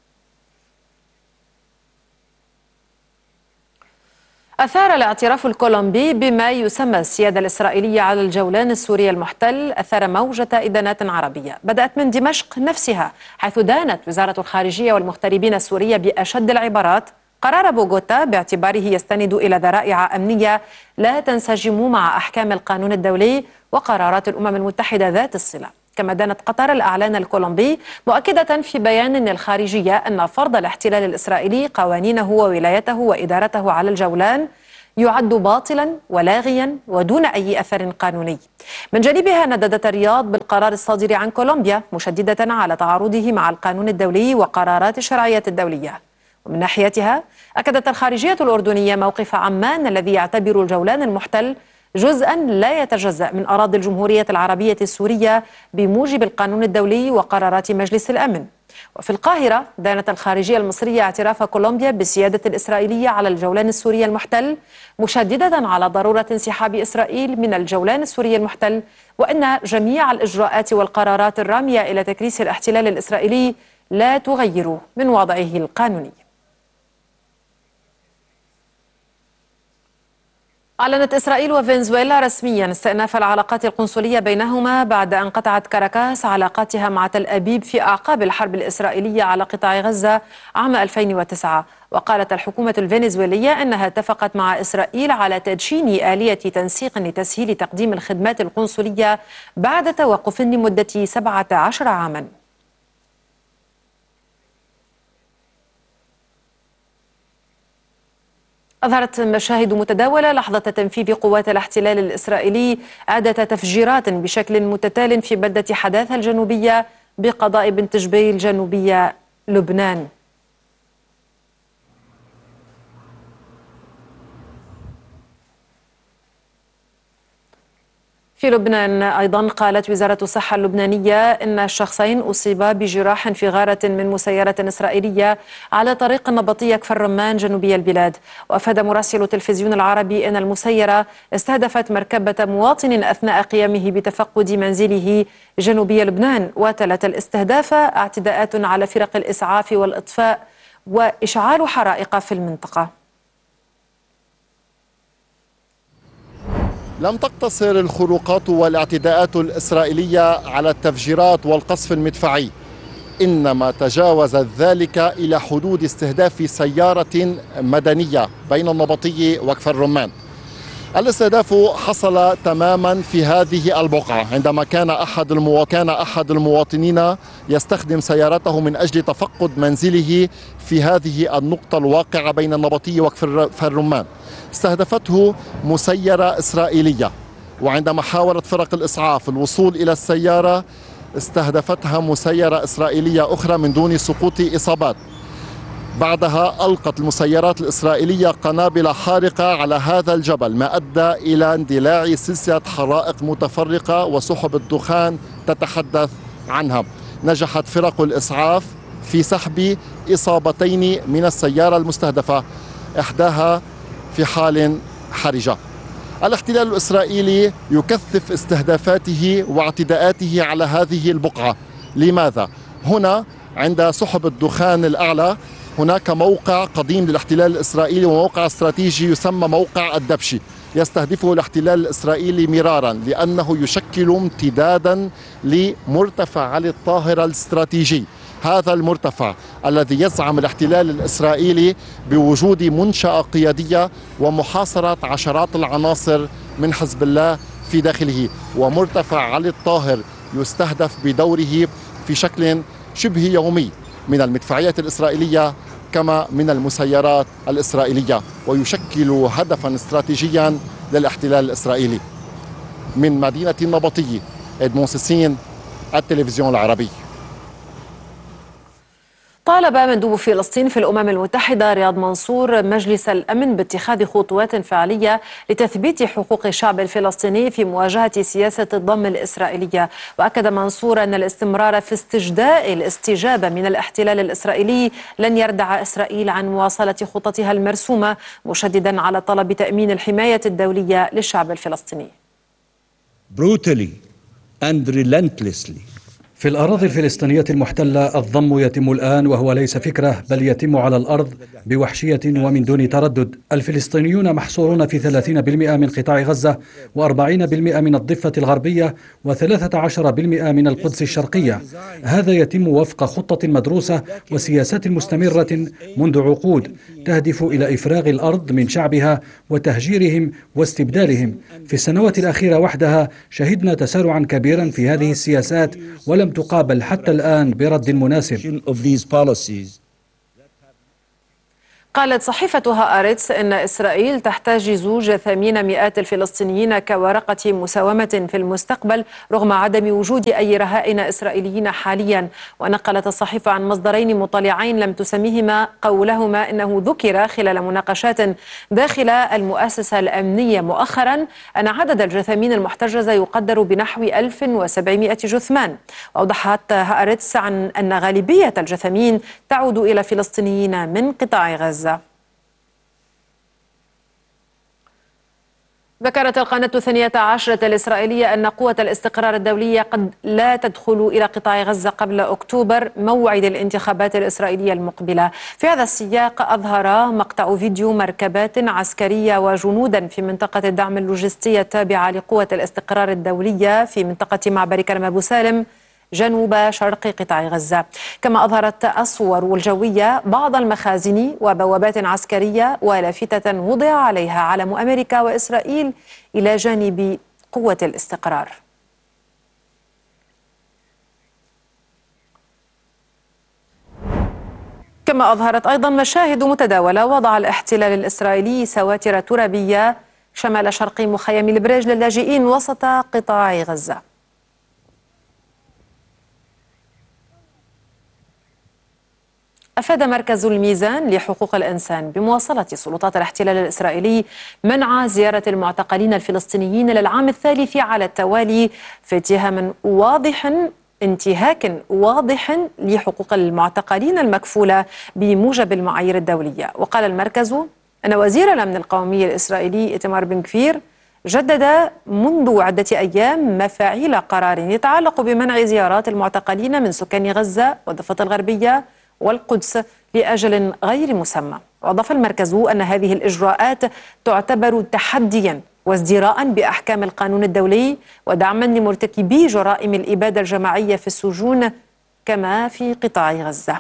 أثار الاعتراف الكولومبي بما يسمى السيادة الإسرائيلية على الجولان السوري المحتل أثار موجة إدانات عربية بدأت من دمشق نفسها، حيث دانت وزارة الخارجية والمغتربين السورية بأشد العبارات قرار بوغوتا باعتباره يستند إلى ذرائع أمنية لا تنسجم مع أحكام القانون الدولي وقرارات الأمم المتحدة ذات الصلة. كما دانت قطر الأعلان الكولومبي مؤكدة في بيان الخارجية أن فرض الاحتلال الإسرائيلي قوانينه وولايته وإدارته على الجولان يعد باطلا ولاغيا ودون أي أثر قانوني. من جانبها نددت الرياض بالقرار الصادر عن كولومبيا مشددة على تعارضه مع القانون الدولي وقرارات الشرعية الدولية. ومن ناحيتها أكدت الخارجية الأردنية موقف عمان الذي يعتبر الجولان المحتل جزءا لا يتجزأ من أراضي الجمهورية العربية السورية بموجب القانون الدولي وقرارات مجلس الأمن. وفي القاهرة دانت الخارجية المصرية اعتراف كولومبيا بالسيادة الإسرائيلية على الجولان السوري المحتل، مشددة على ضرورة انسحاب إسرائيل من الجولان السوري المحتل، وأن جميع الإجراءات والقرارات الرامية إلى تكريس الاحتلال الإسرائيلي لا تغير من وضعه القانوني. أعلنت إسرائيل وفنزويلا رسميا استئناف العلاقات القنصلية بينهما بعد أن قطعت كاراكاس علاقاتها مع تل أبيب في أعقاب الحرب الإسرائيلية على قطاع غزة عام 2009. وقالت الحكومة الفنزويلية أنها اتفقت مع إسرائيل على تدشين آلية تنسيق لتسهيل تقديم الخدمات القنصلية بعد توقف لمدة 17 عاما. أظهرت مشاهد متداولة لحظة تنفيذ قوات الاحتلال الإسرائيلي عدة تفجيرات بشكل متتال في بلدة حداثة الجنوبية بقضاء بنت جبيل جنوبية لبنان. في لبنان أيضا قالت وزارة الصحة اللبنانية إن الشخصين أصيبا بجراح في غارة من مسيرة إسرائيلية على طريق النبطية كفر رمان جنوبي البلاد. وأفاد مراسل التلفزيون العربي أن المسيرة استهدفت مركبة مواطن أثناء قيامه بتفقد منزله جنوبي لبنان، وتلت الاستهداف اعتداءات على فرق الإسعاف والإطفاء وإشعال حرائق في المنطقة. لم تقتصر الخروقات والاعتداءات الإسرائيلية على التفجيرات والقصف المدفعي، إنما تجاوزت ذلك إلى حدود استهداف سيارة مدنية بين النبطي وكفر رمان. الاستهداف حصل تماما في هذه البقعة عندما كان أحد المواطنين يستخدم سيارته من أجل تفقد منزله في هذه النقطة الواقعة بين النبطي وكفر رمان. استهدفته مسيرة إسرائيلية، وعندما حاولت فرق الإسعاف الوصول إلى السيارة استهدفتها مسيرة إسرائيلية أخرى من دون سقوط إصابات. بعدها ألقت المسيرات الإسرائيلية قنابل حارقة على هذا الجبل، ما أدى إلى اندلاع سلسلة حرائق متفرقة وسحب الدخان تتحدث عنها. نجحت فرق الإسعاف في سحب إصابتين من السيارة المستهدفة، إحداها في حال حرجة. الاحتلال الإسرائيلي يكثف استهدافاته واعتداءاته على هذه البقعة. لماذا؟ هنا عند سحب الدخان الأعلى هناك موقع قديم للاحتلال الإسرائيلي وموقع استراتيجي يسمى موقع الدبشي، يستهدفه الاحتلال الإسرائيلي مرارا لأنه يشكل امتدادا لمرتفع علي الطاهرة الاستراتيجي. هذا المرتفع الذي يزعم الاحتلال الإسرائيلي بوجود منشأة قيادية ومحاصرة عشرات العناصر من حزب الله في داخله، ومرتفع علي الطاهر يستهدف بدوره في شكل شبه يومي من المدفعية الإسرائيلية كما من المسيرات الإسرائيلية، ويشكل هدفا استراتيجيا للاحتلال الإسرائيلي. من مدينة النبطية، إدمون سيسين، التلفزيون العربي. طالب مندوب فلسطين في الأمم المتحدة رياض منصور مجلس الأمن باتخاذ خطوات فعالية لتثبيت حقوق الشعب الفلسطيني في مواجهة سياسة الضم الإسرائيلية. وأكد منصور أن الاستمرار في استجداء الاستجابة من الاحتلال الإسرائيلي لن يردع إسرائيل عن مواصلة خططها المرسومة، مشددا على طلب تأمين الحماية الدولية للشعب الفلسطيني. brutally and relentlessly. في الأراضي الفلسطينية المحتلة الضم يتم الآن، وهو ليس فكرة بل يتم على الأرض بوحشية ومن دون تردد. الفلسطينيون محصورون في 30% من قطاع غزة، و40% من الضفة الغربية، و13% من القدس الشرقية. هذا يتم وفق خطة مدروسة وسياسات مستمرة منذ عقود تهدف إلى إفراغ الأرض من شعبها وتهجيرهم واستبدالهم. في السنوات الأخيرة وحدها شهدنا تسارعا كبيرا في هذه السياسات، ولم تقابل حتى الآن برد مناسب. قالت صحيفة هآرتس إن إسرائيل تحتجز جثامين مئات الفلسطينيين كورقة مساومة في المستقبل رغم عدم وجود أي رهائن إسرائيليين حاليا. ونقلت الصحيفة عن مصدرين مطلعين لم تسميهما قولهما إنه ذكر خلال مناقشات داخل المؤسسة الأمنية مؤخرا أن عدد الجثامين المحتجزة يقدر بنحو 1700 جثمان. وأوضحت هآرتس عن أن غالبية الجثامين تعود إلى فلسطينيين من قطاع غزة. ذكرت القناة 12 الإسرائيلية أن قوة الاستقرار الدولية قد لا تدخل إلى قطاع غزة قبل أكتوبر، موعد الانتخابات الإسرائيلية المقبلة. في هذا السياق أظهر مقطع فيديو مركبات عسكرية وجنودا في منطقة الدعم اللوجستي التابعة لقوة الاستقرار الدولية في منطقة معبر كرم أبو سالم جنوب شرق قطاع غزة. كما أظهرت الصور الجوية بعض المخازن وبوابات عسكرية ولافتة وضع عليها علم أمريكا وإسرائيل إلى جانب قوة الاستقرار. كما أظهرت أيضا مشاهد متداولة وضع الاحتلال الإسرائيلي سواتر ترابية شمال شرق مخيم البريج للاجئين وسط قطاع غزة. أفاد مركز الميزان لحقوق الإنسان بمواصلة سلطات الاحتلال الإسرائيلي منع زيارة المعتقلين الفلسطينيين للعام الثالث على التوالي في انتهاك واضح لحقوق المعتقلين المكفولة بموجب المعايير الدولية. وقال المركز أن وزير الأمن القومي الإسرائيلي إيتمار بن غفير جدد منذ عدة أيام مفاعيل قرار يتعلق بمنع زيارات المعتقلين من سكان غزة والضفة الغربية والقدس لأجل غير مسمى. وأضاف المركز أن هذه الإجراءات تعتبر تحديا وازدراء بأحكام القانون الدولي ودعما لمرتكبي جرائم الإبادة الجماعية في السجون كما في قطاع غزة.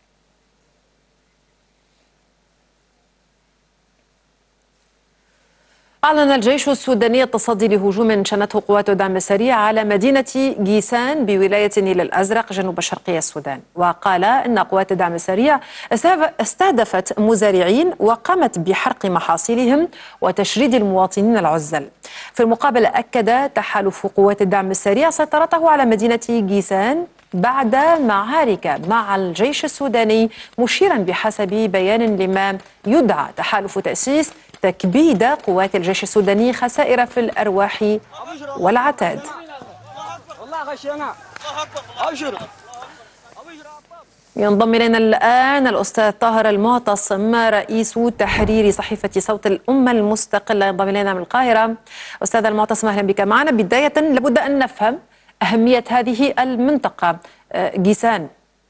أعلن الجيش السوداني التصدي لهجوم شنته قوات الدعم السريع على مدينة جيسان بولاية النيل الأزرق جنوب شرقي السودان. وقال إن قوات الدعم السريع استهدفت مزارعين وقامت بحرق محاصيلهم وتشريد المواطنين العزل. في المقابل أكد تحالف قوات الدعم السريع سيطرته على مدينة جيسان بعد معارك مع الجيش السوداني، مشيرا بحسب بيان لما يدعى تحالف تأسيس تكبيد قوات الجيش السوداني خسائر في الأرواح والعتاد. ينضم إلينا الآن الأستاذ طاهر المعتصم رئيس تحرير صحيفة صوت الأمة المستقلة، ينضم إلينا من القاهرة. أستاذ المعتصم أهلا بك معنا. بداية لابد أن نفهم أهمية هذه المنطقة جيسان.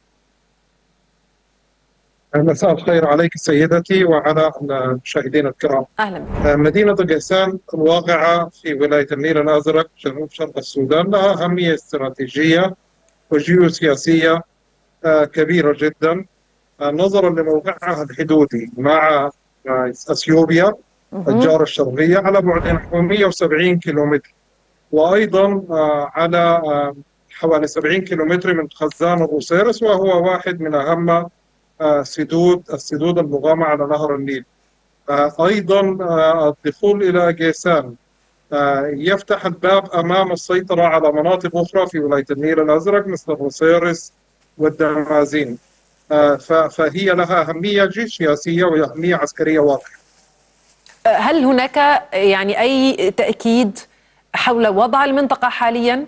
مساء الخير عليك سيدتي وعلى المشاهدين الكرام. أهلا بك. مدينة جيسان الواقعة في ولاية النيل الأزرق جنوب شرق السودان لها أهمية استراتيجية وجيوسياسية كبيرة جدا نظرا لموقعها الحدودي مع أثيوبيا الجارة الشرقية على بعد نحو 170 كيلومتر، وأيضا على حوالي 70 كيلومتر من خزان الروسيرس، وهو واحد من أهم السدود المقامة على نهر النيل. أيضا الدخول إلى جيسان يفتح الباب أمام السيطرة على مناطق أخرى في ولاية النيل الأزرق مثل الروسيرس والدمازين. فهي لها أهمية جيوسياسية وأهمية عسكرية واضحة. هل هناك يعني أي تأكيد حول وضع المنطقة حاليا؟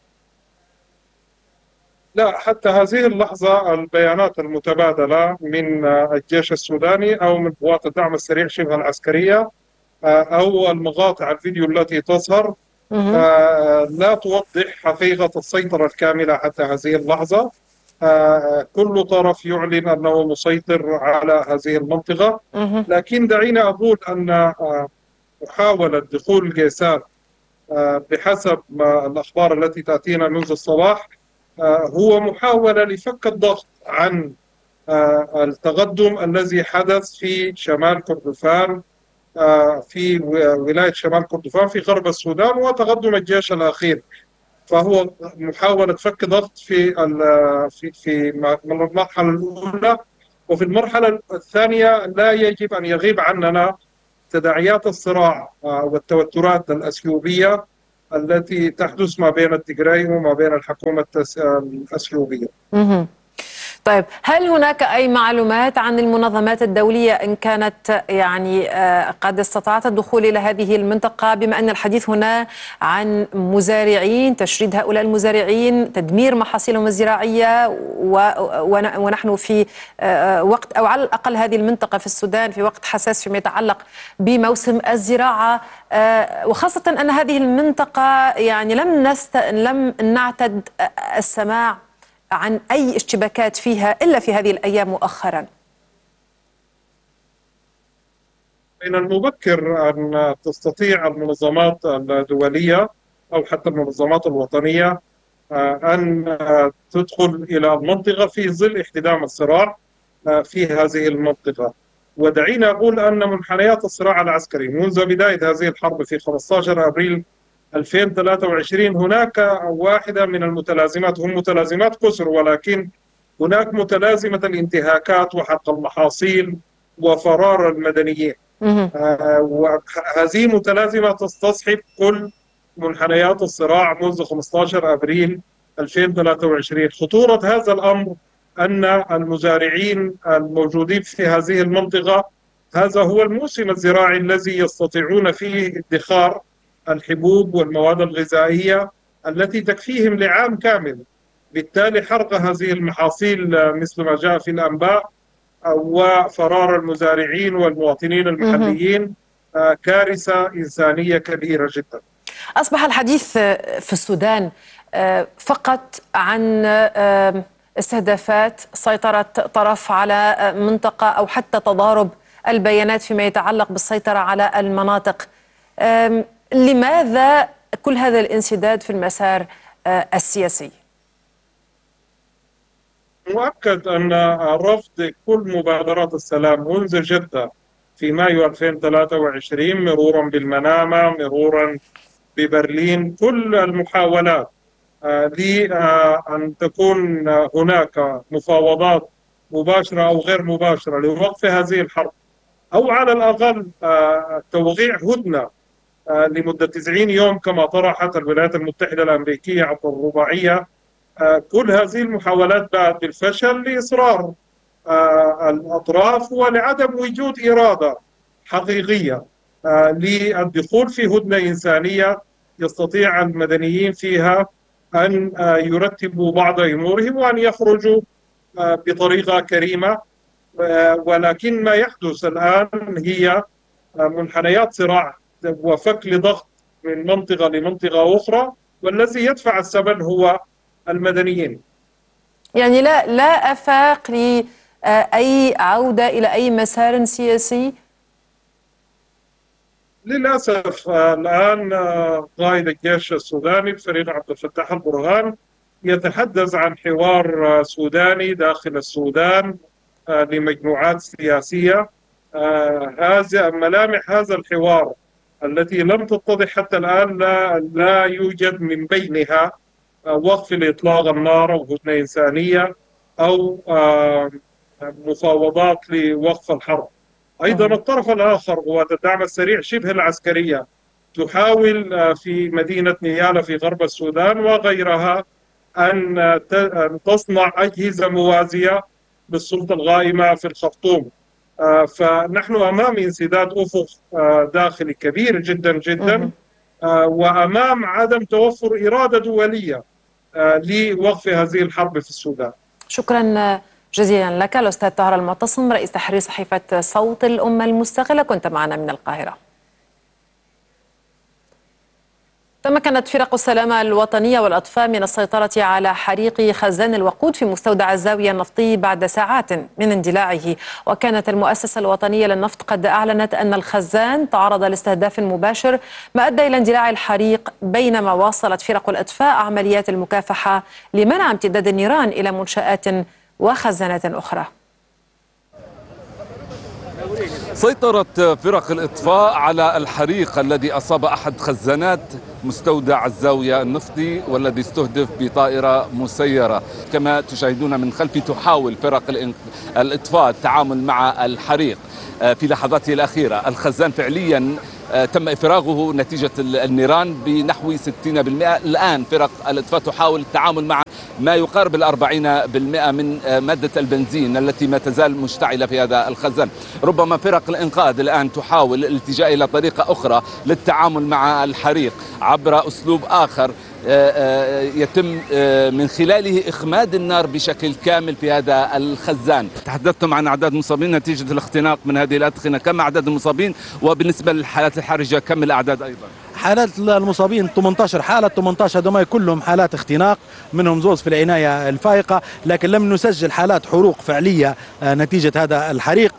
لا، حتى هذه اللحظة البيانات المتبادلة من الجيش السوداني أو من قوات الدعم السريع شبه العسكرية أو المقاطع الفيديو التي تظهر لا توضح حقيقة السيطرة الكاملة حتى هذه اللحظة. كل طرف يعلن أنه مسيطر على هذه المنطقة، لكن دعينا أقول أن محاولة دخول جيسان بحسب الأخبار التي تأتينا منذ الصباح هو محاولة لفك الضغط عن التقدم الذي حدث في شمال كردفان، في ولاية شمال كردفان في غرب السودان، وتقدم الجيش الأخير. فهو محاولة فك ضغط في المرحلة الأولى. وفي المرحلة الثانية لا يجب أن يغيب عننا تداعيات الصراع والتوترات الأثيوبية التي تحدث ما بين التيغراي وما بين الحكومة الأثيوبية. طيب، هل هناك أي معلومات عن المنظمات الدولية إن كانت يعني قد استطاعت الدخول إلى هذه المنطقة، بما أن الحديث هنا عن مزارعين، تشريد هؤلاء المزارعين، تدمير محاصيلهم الزراعية، ونحن في وقت، أو على الأقل هذه المنطقة في السودان في وقت حساس فيما يتعلق بموسم الزراعة، وخاصة أن هذه المنطقة يعني لم نعتد السماع عن أي اشتباكات فيها إلا في هذه الأيام مؤخرا. من المبكر أن تستطيع المنظمات الدولية أو حتى المنظمات الوطنية أن تدخل إلى المنطقة في ظل احتدام الصراع في هذه المنطقة. ودعينا أقول أن منحنيات الصراع العسكري منذ بداية هذه الحرب في 15 أبريل 2023 هناك واحدة من المتلازمات، هم متلازمات كسر، ولكن هناك متلازمة الانتهاكات وحرق المحاصيل وفرار المدنيين. وهذه متلازمة تستصحب كل منحنيات الصراع منذ 15 أبريل 2023. خطورة هذا الأمر أن المزارعين الموجودين في هذه المنطقة هذا هو الموسم الزراعي الذي يستطيعون فيه ادخار الحبوب والمواد الغذائية التي تكفيهم لعام كامل. بالتالي حرق هذه المحاصيل مثل ما جاء في الأنباء وفرار المزارعين والمواطنين المحليين كارثة إنسانية كبيرة جدا. أصبح الحديث في السودان فقط عن استهدافات سيطرة طرف على منطقة أو حتى تضارب البيانات فيما يتعلق بالسيطرة على المناطق. لماذا كل هذا الانسداد في المسار السياسي؟ مؤكد أن رفض كل مبادرات السلام منذ جدة في مايو 2023 مرورا بالمنامة، مرورا ببرلين، كل المحاولات لأن تكون هناك مفاوضات مباشرة أو غير مباشرة لوقف هذه الحرب، أو على الأقل توقيع هدنة لمدة 90 يوم كما طرحت الولايات المتحدة الأمريكية عبر الرباعية. كل هذه المحاولات باءت بالفشل لإصرار الأطراف ولعدم وجود إرادة حقيقية للدخول في هدنة إنسانية يستطيع المدنيين فيها أن يرتبوا بعض أمورهم وأن يخرجوا بطريقة كريمة. ولكن ما يحدث الآن هي منحنيات صراع وفك لضغط من منطقة لمنطقة أخرى، والذي يدفع الثمن هو المدنيين. يعني لا آفاق لأي عودة إلى أي مسار سياسي؟ للأسف الآن قائد الجيش السوداني الفريق عبد الفتاح البرهان يتحدث عن حوار سوداني داخل السودان لمجموعات سياسية. هذا ملامح هذا الحوار التي لم تتضح حتى الآن لا يوجد من بينها وقف لإطلاق النار أو هدنة إنسانية أو مفاوضات لوقف الحرب. أيضا الطرف الآخر قوات الدعم السريع شبه العسكرية تحاول في مدينة نيالا في غرب السودان وغيرها أن تصنع أجهزة موازية بالسلطة الغائمة في الخرطوم. فنحن أمام انسداد أفق داخلي كبير جدا جدا، وأمام عدم توفر إرادة دولية لوقف هذه الحرب في السودان. شكرا جزيلا لك الأستاذ طاهر المعتصم، رئيس تحرير صحيفة صوت الأمة المستقلة، كنت معنا من القاهرة. تمكنت فرق السلامة الوطنية والأطفاء من السيطرة على حريق خزان الوقود في مستودع الزاوية النفطي بعد ساعات من اندلاعه، وكانت المؤسسة الوطنية للنفط قد أعلنت أن الخزان تعرض لاستهداف مباشر ما أدى إلى اندلاع الحريق، بينما واصلت فرق الإطفاء عمليات المكافحة لمنع امتداد النيران إلى منشآت وخزانات أخرى. سيطرت فرق الإطفاء على الحريق الذي أصاب أحد خزانات مستودع الزاوية النفطي والذي استهدف بطائرة مسيرة. كما تشاهدون من خلفي تحاول فرق الإطفاء التعامل مع الحريق في لحظاته الأخيرة. الخزان فعليا تم إفراغه نتيجة النيران بنحو 60%. الآن فرق الإطفاء تحاول التعامل مع ما يقارب 40% من مادة البنزين التي ما تزال مشتعلة في هذا الخزان. ربما فرق الإنقاذ الآن تحاول الالتجاء إلى طريقة أخرى للتعامل مع الحريق عبر أسلوب آخر يتم من خلاله إخماد النار بشكل كامل في هذا الخزان. تحدثتم عن أعداد المصابين نتيجة الاختناق من هذه الأدخنة، كم أعداد المصابين؟ وبالنسبة للحالات الحرجة كم الأعداد أيضا؟ حالات المصابين 18 حالة، 18 هذول كلهم حالات اختناق، منهم زوز في العناية الفائقة، لكن لم نسجل حالات حروق فعلية نتيجة هذا الحريق.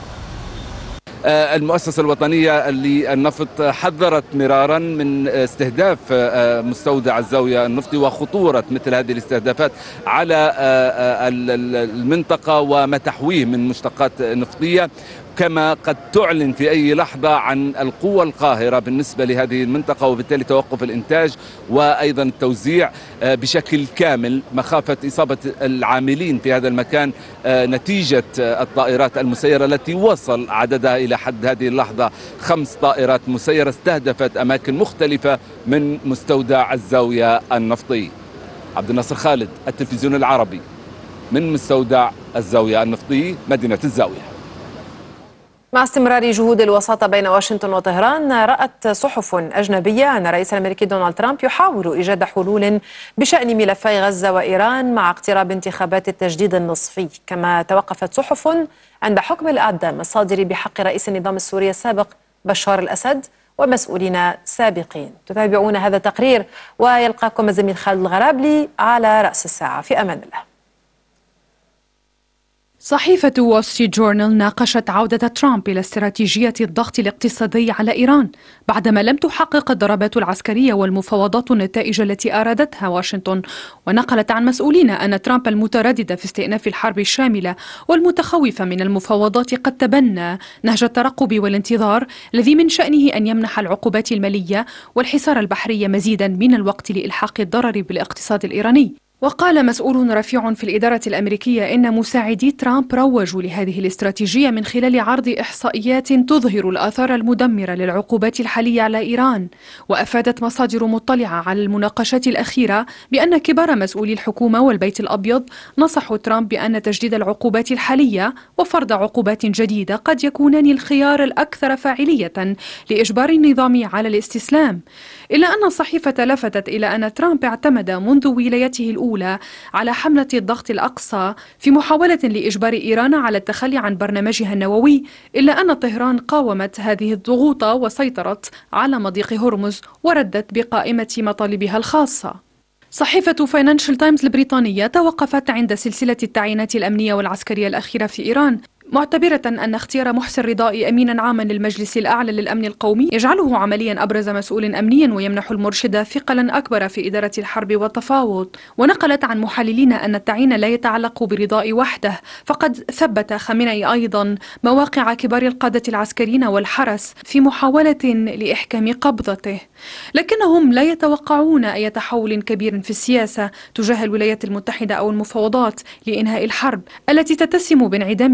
المؤسسة الوطنية للنفط حذرت مرارا من استهداف مستودع الزاوية النفطي وخطورة مثل هذه الاستهدافات على المنطقة وما تحويه من مشتقات نفطية، كما قد تعلن في أي لحظة عن القوة القاهرة بالنسبة لهذه المنطقة، وبالتالي توقف الإنتاج وأيضا التوزيع بشكل كامل مخافة إصابة العاملين في هذا المكان نتيجة الطائرات المسيرة التي وصل عددها إلى حد هذه اللحظة 5 طائرات مسيرة استهدفت أماكن مختلفة من مستودع الزاوية النفطي. عبد الناصر خالد، التلفزيون العربي، من مستودع الزاوية النفطي، مدينة الزاوية. مع استمرار جهود الوساطة بين واشنطن وطهران، رأت صحف أجنبية أن الرئيس الأمريكي دونالد ترامب يحاول إيجاد حلول بشأن ملفي غزة وإيران مع اقتراب انتخابات التجديد النصفي. كما توقفت صحف عند حكم الإعدام الصادر بحق رئيس النظام السوري السابق بشار الأسد ومسؤولين سابقين. تتابعون هذا التقرير ويلقاكم الزميل خالد الغرابلي على رأس الساعة. في أمان الله. صحيفة وول ستريت جورنال ناقشت عودة ترامب إلى استراتيجية الضغط الاقتصادي على إيران بعدما لم تحقق الضربات العسكرية والمفاوضات النتائج التي أرادتها واشنطن، ونقلت عن مسؤولين أن ترامب المتردد في استئناف الحرب الشاملة والمتخوف من المفاوضات قد تبنى نهج الترقب والانتظار الذي من شأنه أن يمنح العقوبات المالية والحصار البحري مزيدا من الوقت لإلحاق الضرر بالاقتصاد الإيراني. وقال مسؤول رفيع في الإدارة الأمريكية إن مساعدي ترامب روجوا لهذه الاستراتيجية من خلال عرض إحصائيات تظهر الآثار المدمرة للعقوبات الحالية على إيران. وأفادت مصادر مطلعة على المناقشات الأخيرة بأن كبار مسؤولي الحكومة والبيت الأبيض نصحوا ترامب بأن تجديد العقوبات الحالية وفرض عقوبات جديدة قد يكونان الخيار الأكثر فاعلية لإجبار النظام على الاستسلام. إلا أن الصحيفة لفتت إلى أن ترامب اعتمد منذ ولايته الأولى على حملة الضغط الأقصى في محاولة لإجبار إيران على التخلي عن برنامجها النووي، إلا أن طهران قاومت هذه الضغوط وسيطرت على مضيق هرمز وردت بقائمة مطالبها الخاصة. صحيفة فاينانشال تايمز البريطانية توقفت عند سلسلة التعيينات الأمنية والعسكرية الأخيرة في إيران، معتبرة أن اختيار محسن رضائي أمينا عاما للمجلس الأعلى للأمن القومي يجعله عمليا أبرز مسؤول أمني ويمنح المرشد ثقلا أكبر في إدارة الحرب والتفاوض. ونقلت عن محللين أن التعيين لا يتعلق برضائي وحده، فقد ثبت خامنئي أيضا مواقع كبار القادة العسكريين والحرس في محاولة لإحكام قبضته، لكنهم لا يتوقعون أي تحول كبير في السياسة تجاه الولايات المتحدة أو المفاوضات لإنهاء الحرب التي تتسم بانعدام ثقة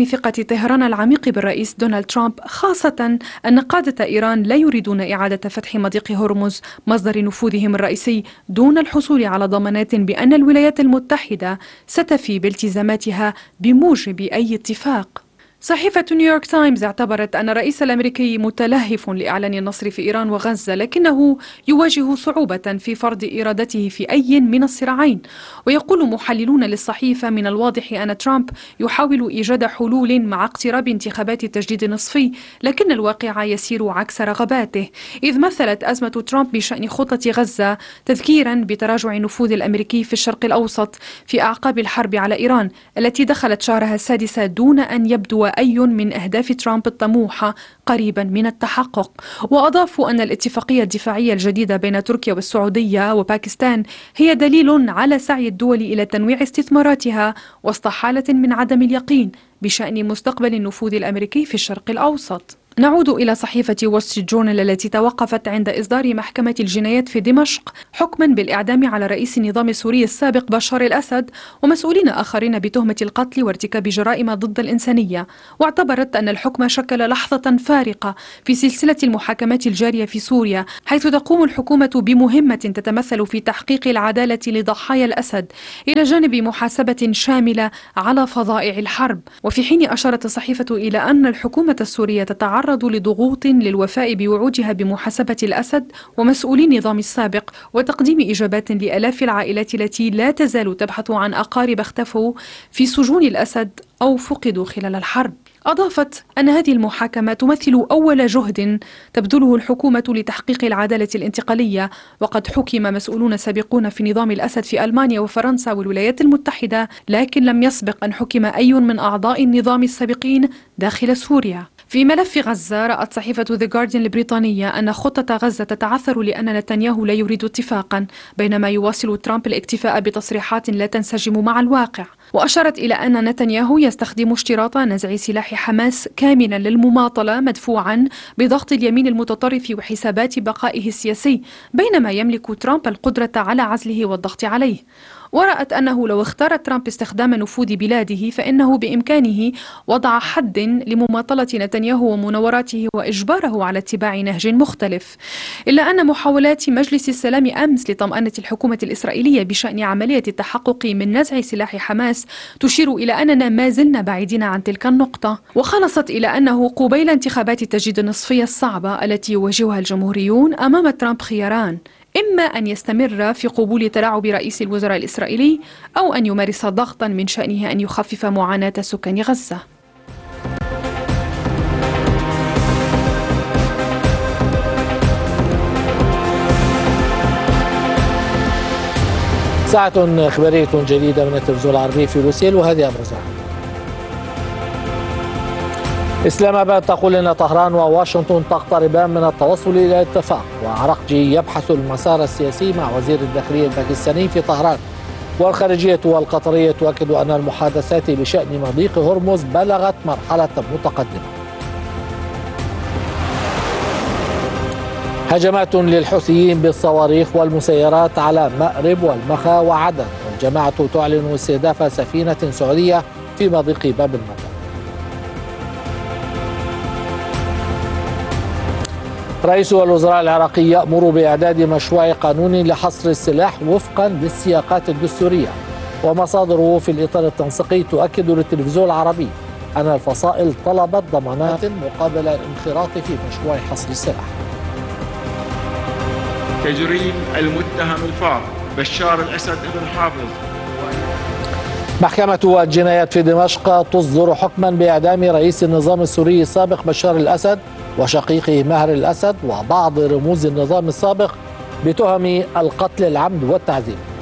طهران العميق بالرئيس دونالد ترامب، خاصة أن قادة إيران لا يريدون إعادة فتح مضيق هرمز مصدر نفوذهم الرئيسي دون الحصول على ضمانات بأن الولايات المتحدة ستفي بالتزاماتها بموجب أي اتفاق. صحيفة نيويورك تايمز اعتبرت أن الرئيس الأمريكي متلهف لإعلان النصر في إيران وغزة، لكنه يواجه صعوبة في فرض إرادته في أي من الصراعين. ويقول محللون للصحيفة من الواضح أن ترامب يحاول إيجاد حلول مع اقتراب انتخابات التجديد النصفي، لكن الواقع يسير عكس رغباته، إذ مثلت أزمة ترامب بشأن خطة غزة تذكيرا بتراجع النفوذ الأمريكي في الشرق الأوسط في أعقاب الحرب على إيران التي دخلت شهرها السادس دون أن يبدو أي من أهداف ترامب الطموحة قريبا من التحقق. وأضافوا أن الاتفاقية الدفاعية الجديدة بين تركيا والسعودية وباكستان هي دليل على سعي الدول إلى تنويع استثماراتها وسط حالة من عدم اليقين بشأن مستقبل النفوذ الأمريكي في الشرق الأوسط. نعود إلى صحيفة وول ستريت جورنال التي توقفت عند إصدار محكمة الجنايات في دمشق حكما بالإعدام على رئيس النظام السوري السابق بشار الأسد ومسؤولين آخرين بتهمة القتل وارتكاب جرائم ضد الإنسانية. واعتبرت أن الحكم شكل لحظة فارقة في سلسلة المحاكمات الجارية في سوريا، حيث تقوم الحكومة بمهمة تتمثل في تحقيق العدالة لضحايا الأسد إلى جانب محاسبة شاملة على فظائع الحرب. وفي حين أشارت الصحيفة إلى أن الحكومة السورية تتعرض لضغوط للوفاء بوعودها بمحاسبة الأسد ومسؤولي النظام السابق وتقديم إجابات لآلاف العائلات التي لا تزال تبحث عن أقارب اختفوا في سجون الأسد أو فقدوا خلال الحرب. أضافت أن هذه المحاكمة تمثل أول جهد تبذله الحكومة لتحقيق العدالة الانتقالية، وقد حكم مسؤولون سابقون في نظام الأسد في ألمانيا وفرنسا والولايات المتحدة، لكن لم يسبق أن حكم أي من أعضاء النظام السابقين داخل سوريا. في ملف غزة، رأت صحيفة The Guardian البريطانية أن خطة غزة تتعثر لأن نتنياهو لا يريد اتفاقا، بينما يواصل ترامب الاكتفاء بتصريحات لا تنسجم مع الواقع. وأشارت إلى أن نتنياهو يستخدم اشتراط نزع سلاح حماس كاملا للمماطلة مدفوعا بضغط اليمين المتطرف وحسابات بقائه السياسي، بينما يملك ترامب القدرة على عزله والضغط عليه. ورأت أنه لو اختار ترامب استخدام نفوذ بلاده فإنه بإمكانه وضع حد لمماطلة نتنياهو ومناوراته وإجباره على اتباع نهج مختلف. إلا أن محاولات مجلس السلام أمس لطمأنة الحكومة الإسرائيلية بشأن عملية التحقق من نزع سلاح حماس تشير إلى أننا ما زلنا بعيدين عن تلك النقطة. وخلصت إلى أنه قبيل انتخابات التجديد النصفية الصعبة التي يواجهها الجمهوريون أمام ترامب خياران: إما أن يستمر في قبول تلاعب رئيس الوزراء الإسرائيلي، أو أن يمارس ضغطا من شأنه أن يخفف معاناة سكان غزة. ساعة إخبارية جديدة من التلفزيون العربي في لوسيل، وهذه أبرزها. إسلام آباد تقول أن طهران وواشنطن تقتربان من التوصل إلى اتفاق، وعراقجي يبحث المسار السياسي مع وزير الداخلية الباكستاني في طهران. والخارجية والقطرية تؤكد أن المحادثات بشأن مضيق هرمز بلغت مرحلة متقدمة. هجمات للحوثيين بالصواريخ والمسيرات على مأرب والمخا وعدن، والجماعة تعلن استهداف سفينة سعودية في مضيق باب المندب. رئيس الوزراء العراقي يأمر بإعداد مشروع قانون لحصر السلاح وفقا للسياقات الدستورية. ومصادره في الإطار التنسيقي تؤكد للتلفزيون العربي أن الفصائل طلبت ضمانات مقابل الانخراط في مشروع حصر السلاح. تجريم المتهم الفار بشار الأسد ابن حافظ. محكمة الجنايات في دمشق تصدر حكما بإعدام رئيس النظام السوري السابق بشار الأسد وشقيقه ماهر الأسد وبعض رموز النظام السابق بتهم القتل العمد والتعذيب.